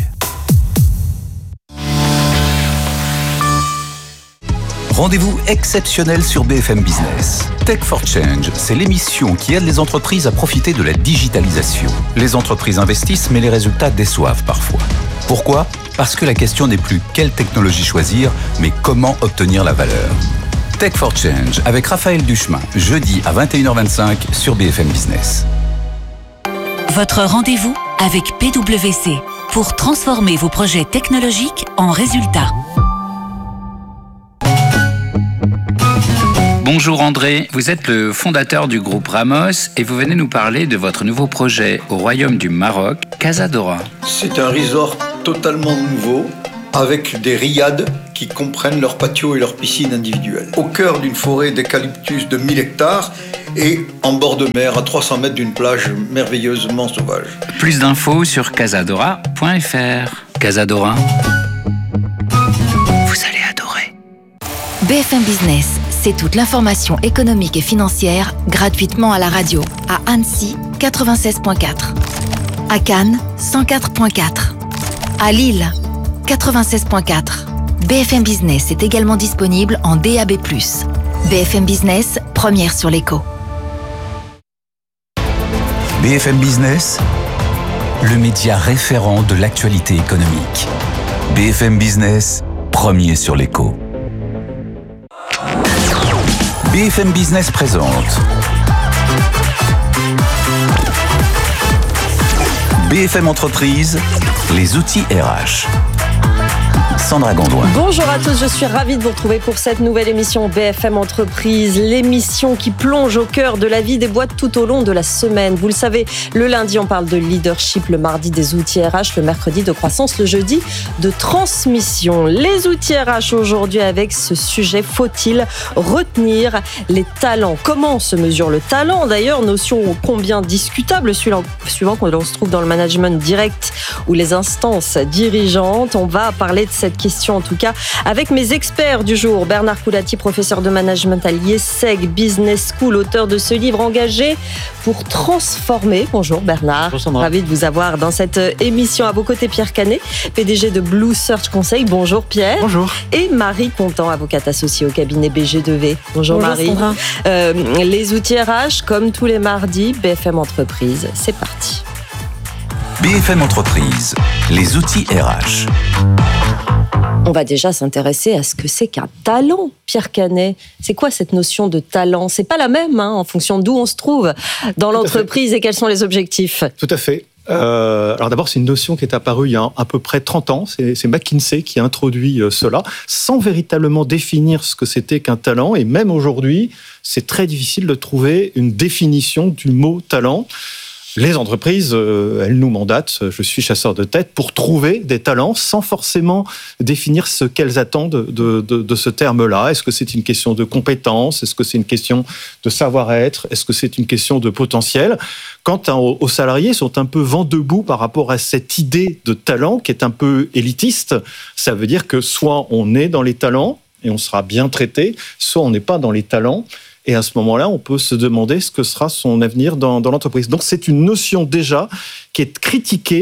Rendez-vous exceptionnel sur B F M Business. Tech for Change, c'est l'émission qui aide les entreprises à profiter de la digitalisation. Les entreprises investissent, mais les résultats déçoivent parfois. Pourquoi ? Parce que la question n'est plus quelle technologie choisir, mais comment obtenir la valeur. Tech for Change avec Raphaël Duchemin, jeudi à vingt et une heures vingt-cinq sur B F M Business. Votre rendez-vous avec P W C pour transformer vos projets technologiques en résultats. Bonjour André, vous êtes le fondateur du groupe Ramos et vous venez nous parler de votre nouveau projet au Royaume du Maroc, Casadora. C'est un resort totalement nouveau avec des riads qui comprennent leur patio et leur piscine individuelle. Au cœur d'une forêt d'eucalyptus de mille hectares et en bord de mer à trois cents mètres d'une plage merveilleusement sauvage. Plus d'infos sur casadora point f r. Casadora, vous allez adorer. B F M Business, c'est toute l'information économique et financière gratuitement à la radio. À Annecy, quatre-vingt-seize virgule quatre. À Cannes, cent quatre virgule quatre. À Lille, quatre-vingt-seize virgule quatre. B F M Business est également disponible en D A B plus. B F M Business, première sur l'écho. B F M Business, le média référent de l'actualité économique. B F M Business, premier sur l'écho. B F M Business présente B F M Entreprise, les outils R H. Sandra Gondouin. Bonjour à tous, je suis ravie de vous retrouver pour cette nouvelle émission B F M Entreprise, l'émission qui plonge au cœur de la vie des boîtes tout au long de la semaine. Vous le savez, le lundi on parle de leadership, le mardi des outils R H, le mercredi de croissance, le jeudi de transmission. Les outils R H aujourd'hui avec ce sujet, faut-il retenir les talents ? Comment se mesure le talent ? D'ailleurs, notion combien discutable, suivant, suivant qu'on se trouve dans le management direct ou les instances dirigeantes. On va parler de cette question en tout cas avec mes experts du jour. Bernard Coulati, professeur de management à l'IESEG Business School, auteur de ce livre engagé pour transformer. Bonjour Bernard, Bonjour ravi de vous avoir dans cette émission. À vos côtés Pierre Canet, P D G de Blue Search Conseil. Bonjour Pierre. Bonjour. Et Marie Contant, avocate associée au cabinet B G deux V. Bonjour, Bonjour Marie. Euh, les outils R H comme tous les mardis, B F M Entreprise, c'est parti. B F M Entreprise, les outils R H. On va déjà s'intéresser à ce que c'est qu'un talent, Pierre Canet. C'est quoi cette notion de talent ? C'est pas la même hein, en fonction d'où on se trouve dans Tout l'entreprise et quels sont les objectifs. Tout à fait. Euh, alors d'abord, c'est une notion qui est apparue il y a à peu près trente ans. C'est, c'est McKinsey qui a introduit cela, sans véritablement définir ce que c'était qu'un talent. Et même aujourd'hui, c'est très difficile de trouver une définition du mot talent. Les entreprises, euh, elles nous mandatent, je suis chasseur de tête, pour trouver des talents sans forcément définir ce qu'elles attendent de, de, de ce terme-là. Est-ce que c'est une question de compétence ? Est-ce que c'est une question de savoir-être ? Est-ce que c'est une question de potentiel ? Quant aux, aux salariés, ils sont un peu vent debout par rapport à cette idée de talent qui est un peu élitiste. Ça veut dire que soit on est dans les talents et on sera bien traité, soit on n'est pas dans les talents. Et à ce moment-là, on peut se demander ce que sera son avenir dans, dans l'entreprise. Donc c'est une notion déjà qui est critiquée,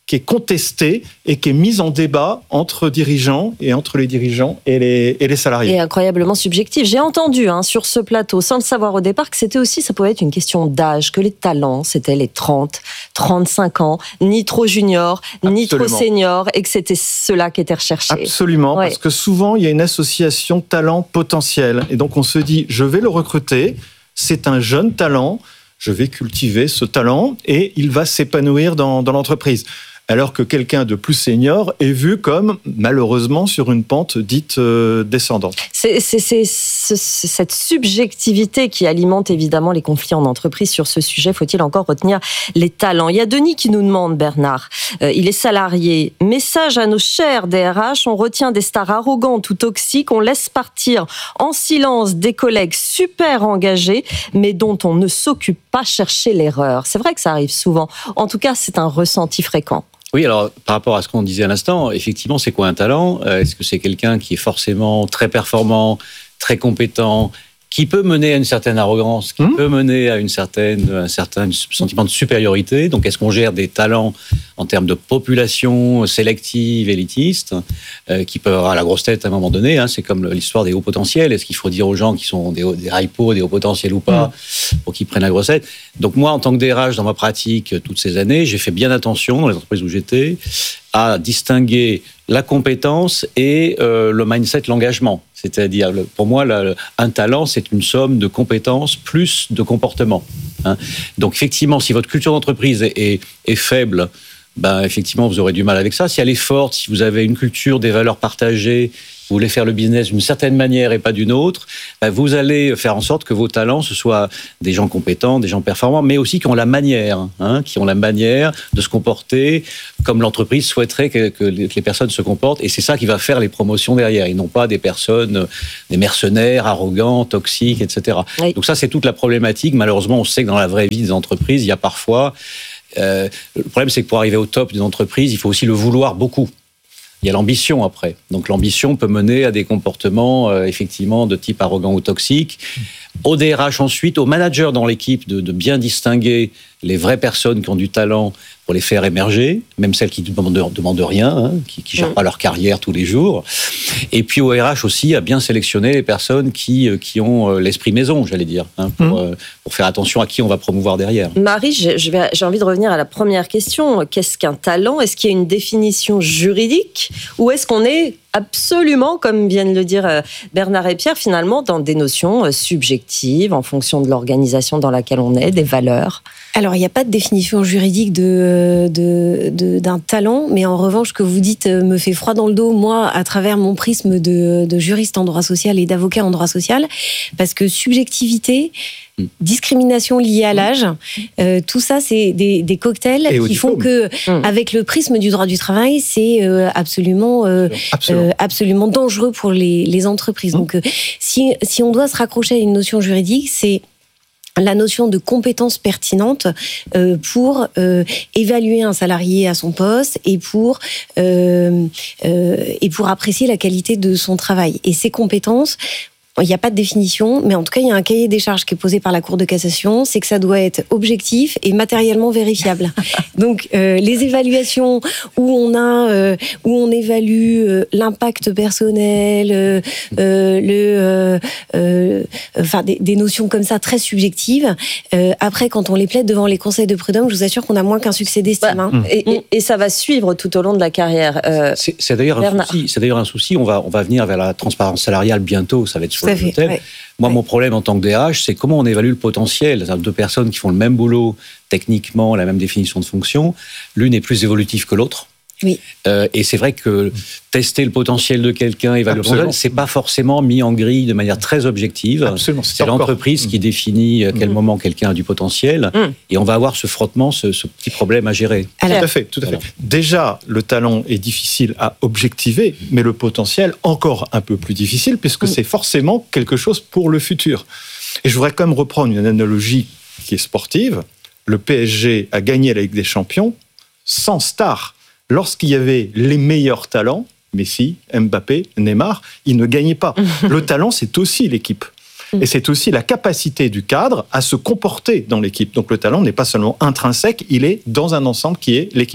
qui est contestée et qui est mise en débat entre dirigeants et entre les dirigeants et les, et les salariés. Et incroyablement subjectif. J'ai entendu hein, sur ce plateau, sans le savoir au départ, que c'était aussi, ça pouvait être une question d'âge, que les talents, c'était les trente, trente-cinq ans, ni trop junior, ni trop senior, et que c'était ceux-là qui étaient recherchés. Absolument, ouais. Parce que souvent, il y a une association talent-potentiel. Et donc, on se dit, je vais le recruter, c'est un jeune talent, je vais cultiver ce talent et il va s'épanouir dans, dans l'entreprise. Alors que quelqu'un de plus senior est vu comme, malheureusement, sur une pente dite euh, descendante. C'est, c'est, c'est, c'est cette subjectivité qui alimente évidemment les conflits en entreprise. Sur ce sujet, faut-il encore retenir les talents ? Il y a Denis qui nous demande, Bernard, euh, il est salarié. Message à nos chers D R H, on retient des stars arrogantes ou toxiques, on laisse partir en silence des collègues super engagés, mais dont on ne s'occupe pas chercher l'erreur. C'est vrai que ça arrive souvent. En tout cas, c'est un ressenti fréquent. Oui, alors par rapport à ce qu'on disait à l'instant, effectivement, c'est quoi un talent ? Est-ce que c'est quelqu'un qui est forcément très performant, très compétent, qui peut mener à une certaine arrogance, qui mmh. peut mener à une certaine, un certain sentiment de supériorité ? Donc, est-ce qu'on gère des talents en termes de population sélective, élitiste, euh, qui peuvent avoir la grosse tête à un moment donné, hein, c'est comme l'histoire des hauts potentiels. Est-ce qu'il faut dire aux gens qui sont des, des hypos, des hauts potentiels ou pas, mmh. pour qu'ils prennent la grosse tête ? Donc moi, en tant que D R H, dans ma pratique, toutes ces années, j'ai fait bien attention, dans les entreprises où j'étais, à distinguer la compétence et euh, le mindset, l'engagement. C'est-à-dire, pour moi, la, un talent, c'est une somme de compétences plus de comportement. Hein. Donc, effectivement, si votre culture d'entreprise est, est, est faible, ben, effectivement, vous aurez du mal avec ça. Si elle est forte, si vous avez une culture, des valeurs partagées, vous voulez faire le business d'une certaine manière et pas d'une autre, ben vous allez faire en sorte que vos talents, ce soient des gens compétents, des gens performants, mais aussi qui ont la manière, hein, qui ont la manière de se comporter comme l'entreprise souhaiterait que, que les personnes se comportent. Et c'est ça qui va faire les promotions derrière. Ils n'ont pas des personnes, des mercenaires, arrogants, toxiques, et cetera. Oui. Donc ça, c'est toute la problématique. Malheureusement, on sait que dans la vraie vie des entreprises, il y a parfois... Euh, le problème, c'est que pour arriver au top d'une entreprise, il faut aussi le vouloir beaucoup. Il y a l'ambition après. Donc l'ambition peut mener à des comportements euh, effectivement de type arrogant ou toxique. Au D R H ensuite, au manager dans l'équipe de, de bien distinguer les vraies personnes qui ont du talent pour les faire émerger, même celles qui ne demandent, demandent rien, hein, qui ne gèrent pas leur carrière tous les jours. Et puis au R H aussi, à bien sélectionner les personnes qui, qui ont l'esprit maison, j'allais dire, hein, pour, mmh. pour faire attention à qui on va promouvoir derrière. Marie, je vais, j'ai envie de revenir à la première question. Qu'est-ce qu'un talent ? Est-ce qu'il y a une définition juridique ou est-ce qu'on est absolument, comme viennent le dire Bernard et Pierre, finalement dans des notions subjectives en fonction de l'organisation dans laquelle on est, des valeurs ? Alors, il n'y a pas de définition juridique de, de, de, d'un talent, mais en revanche, ce que vous dites me fait froid dans le dos, moi, à travers mon prisme de, de juriste en droit social et d'avocat en droit social, parce que subjectivité, discrimination liée à l'âge, euh, tout ça, c'est des, des cocktails et qui font que, mmh. avec le prisme du droit du travail, c'est euh, absolument, euh, absolument. Euh, absolument dangereux pour les, les entreprises. Mmh. Donc, euh, si, si on doit se raccrocher à une notion juridique, c'est la notion de compétence pertinente euh, pour euh, évaluer un salarié à son poste et pour euh, euh, et pour apprécier la qualité de son travail. Et ces compétences, il n'y a pas de définition, mais en tout cas, il y a un cahier des charges qui est posé par la Cour de cassation, c'est que ça doit être objectif et matériellement vérifiable. Donc, euh, les évaluations où on a, euh, où on évalue euh, l'impact personnel, euh, euh, le, euh, euh, enfin, des, des notions comme ça très subjectives. Euh, après, quand on les plaide devant les conseils de prud'homme, je vous assure qu'on a moins qu'un succès d'estime. Bah, hein. et, et, et ça va suivre tout au long de la carrière. Euh, c'est, c'est d'ailleurs Bernard. un souci. C'est d'ailleurs un souci. On va, on va venir vers la transparence salariale bientôt. Ça va être sur le thème. Ouais. Moi, ouais. mon problème en tant que D R H, c'est comment on évalue le potentiel. Deux personnes qui font le même boulot, techniquement, la même définition de fonction. L'une est plus évolutive que l'autre. Oui. Euh, et c'est vrai que tester le potentiel de quelqu'un, évaluer le potentiel, c'est pas forcément mis en grille de manière très objective. Absolument. C'est, c'est l'entreprise mmh. qui définit à quel mmh. moment quelqu'un a du potentiel. Mmh. Et on va avoir ce frottement, ce, ce petit problème à gérer. Alors, tout à fait, tout à fait. Voilà. Déjà, le talent est difficile à objectiver, mais le potentiel encore un peu plus difficile, puisque mmh. c'est forcément quelque chose pour le futur. Et je voudrais quand même reprendre une analogie qui est sportive. Le P S G a gagné la Ligue des Champions sans star. Lorsqu'il y avait les meilleurs talents, Messi, Mbappé, Neymar, ils ne gagnaient pas. Le talent, c'est aussi l'équipe. Et c'est aussi la capacité du cadre à se comporter dans l'équipe. Donc le talent n'est pas seulement intrinsèque, il est dans un ensemble qui est l'équipe.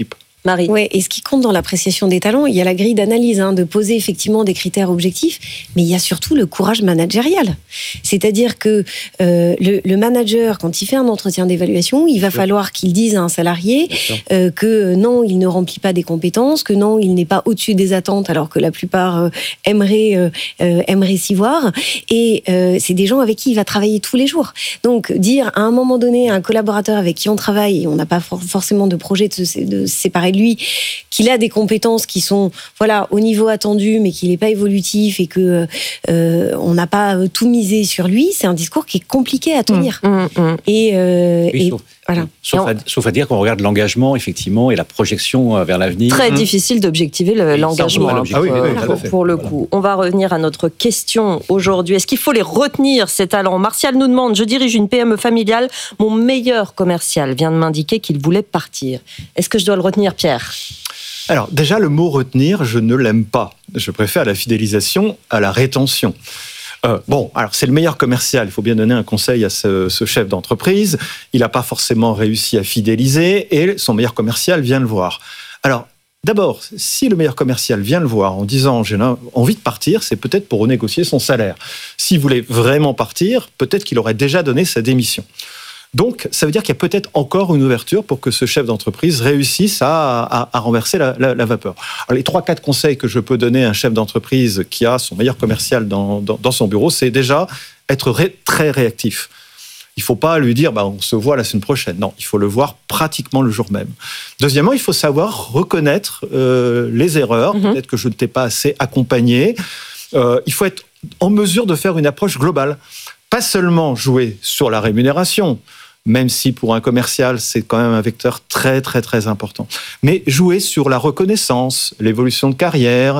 Marie. Oui, et ce qui compte dans l'appréciation des talents, il y a la grille d'analyse, hein, de poser effectivement des critères objectifs, mais il y a surtout le courage managérial. C'est-à-dire que euh, le, le manager, quand il fait un entretien d'évaluation, il va falloir qu'il dise à un salarié euh, que non, il ne remplit pas des compétences, que non, il n'est pas au-dessus des attentes, alors que la plupart euh, aimeraient, euh, euh, aimeraient s'y voir. Et euh, c'est des gens avec qui il va travailler tous les jours. Donc, dire à un moment donné à un collaborateur avec qui on travaille, et on n'a pas for- forcément de projet de se, de se séparer de lui, qu'il a des compétences qui sont voilà, au niveau attendu, mais qu'il n'est pas évolutif et que euh, on n'a pas tout misé sur lui, c'est un discours qui est compliqué à tenir. Mmh, mmh, mmh. Et, euh, oui, et sauf, voilà. Sauf, on, à, sauf à dire qu'on regarde l'engagement, effectivement, et la projection vers l'avenir. Très mmh. difficile d'objectiver le, l'engagement hein, ah oui, pour, oui, pour, pour, pour le coup. On va revenir à notre question aujourd'hui. Est-ce qu'il faut les retenir, ces talents ? Martial nous demande, je dirige une P M E familiale, mon meilleur commercial vient de m'indiquer qu'il voulait partir. Est-ce que je dois le retenir, Pierre ? Alors déjà, le mot retenir, je ne l'aime pas. Je préfère la fidélisation à la rétention. Euh, bon, alors c'est le meilleur commercial. Il faut bien donner un conseil à ce, ce chef d'entreprise. Il n'a pas forcément réussi à fidéliser et son meilleur commercial vient le voir. Alors, d'abord, si le meilleur commercial vient le voir en disant « j'ai envie de partir », c'est peut-être pour renégocier son salaire. S'il voulait vraiment partir, peut-être qu'il aurait déjà donné sa démission. Donc, ça veut dire qu'il y a peut-être encore une ouverture pour que ce chef d'entreprise réussisse à, à, à renverser la, la, la vapeur. Alors, les trois, quatre conseils que je peux donner à un chef d'entreprise qui a son meilleur commercial dans, dans, dans son bureau, c'est déjà être ré, très réactif. Il ne faut pas lui dire bah, « on se voit la semaine prochaine ». Non, il faut le voir pratiquement le jour même. Deuxièmement, il faut savoir reconnaître euh, les erreurs. Mm-hmm. Peut-être que je ne t'ai pas assez accompagné. Euh, il faut être en mesure de faire une approche globale. Pas seulement jouer sur la rémunération, même si pour un commercial, c'est quand même un vecteur très, très, très important. Mais jouer sur la reconnaissance, l'évolution de carrière,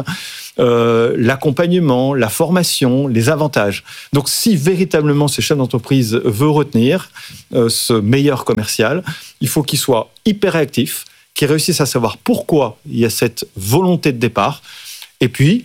euh, l'accompagnement, la formation, les avantages. Donc, si véritablement ce chef d'entreprise veut retenir euh, ce meilleur commercial, il faut qu'il soit hyper réactif, qu'il réussisse à savoir pourquoi il y a cette volonté de départ. Et puis,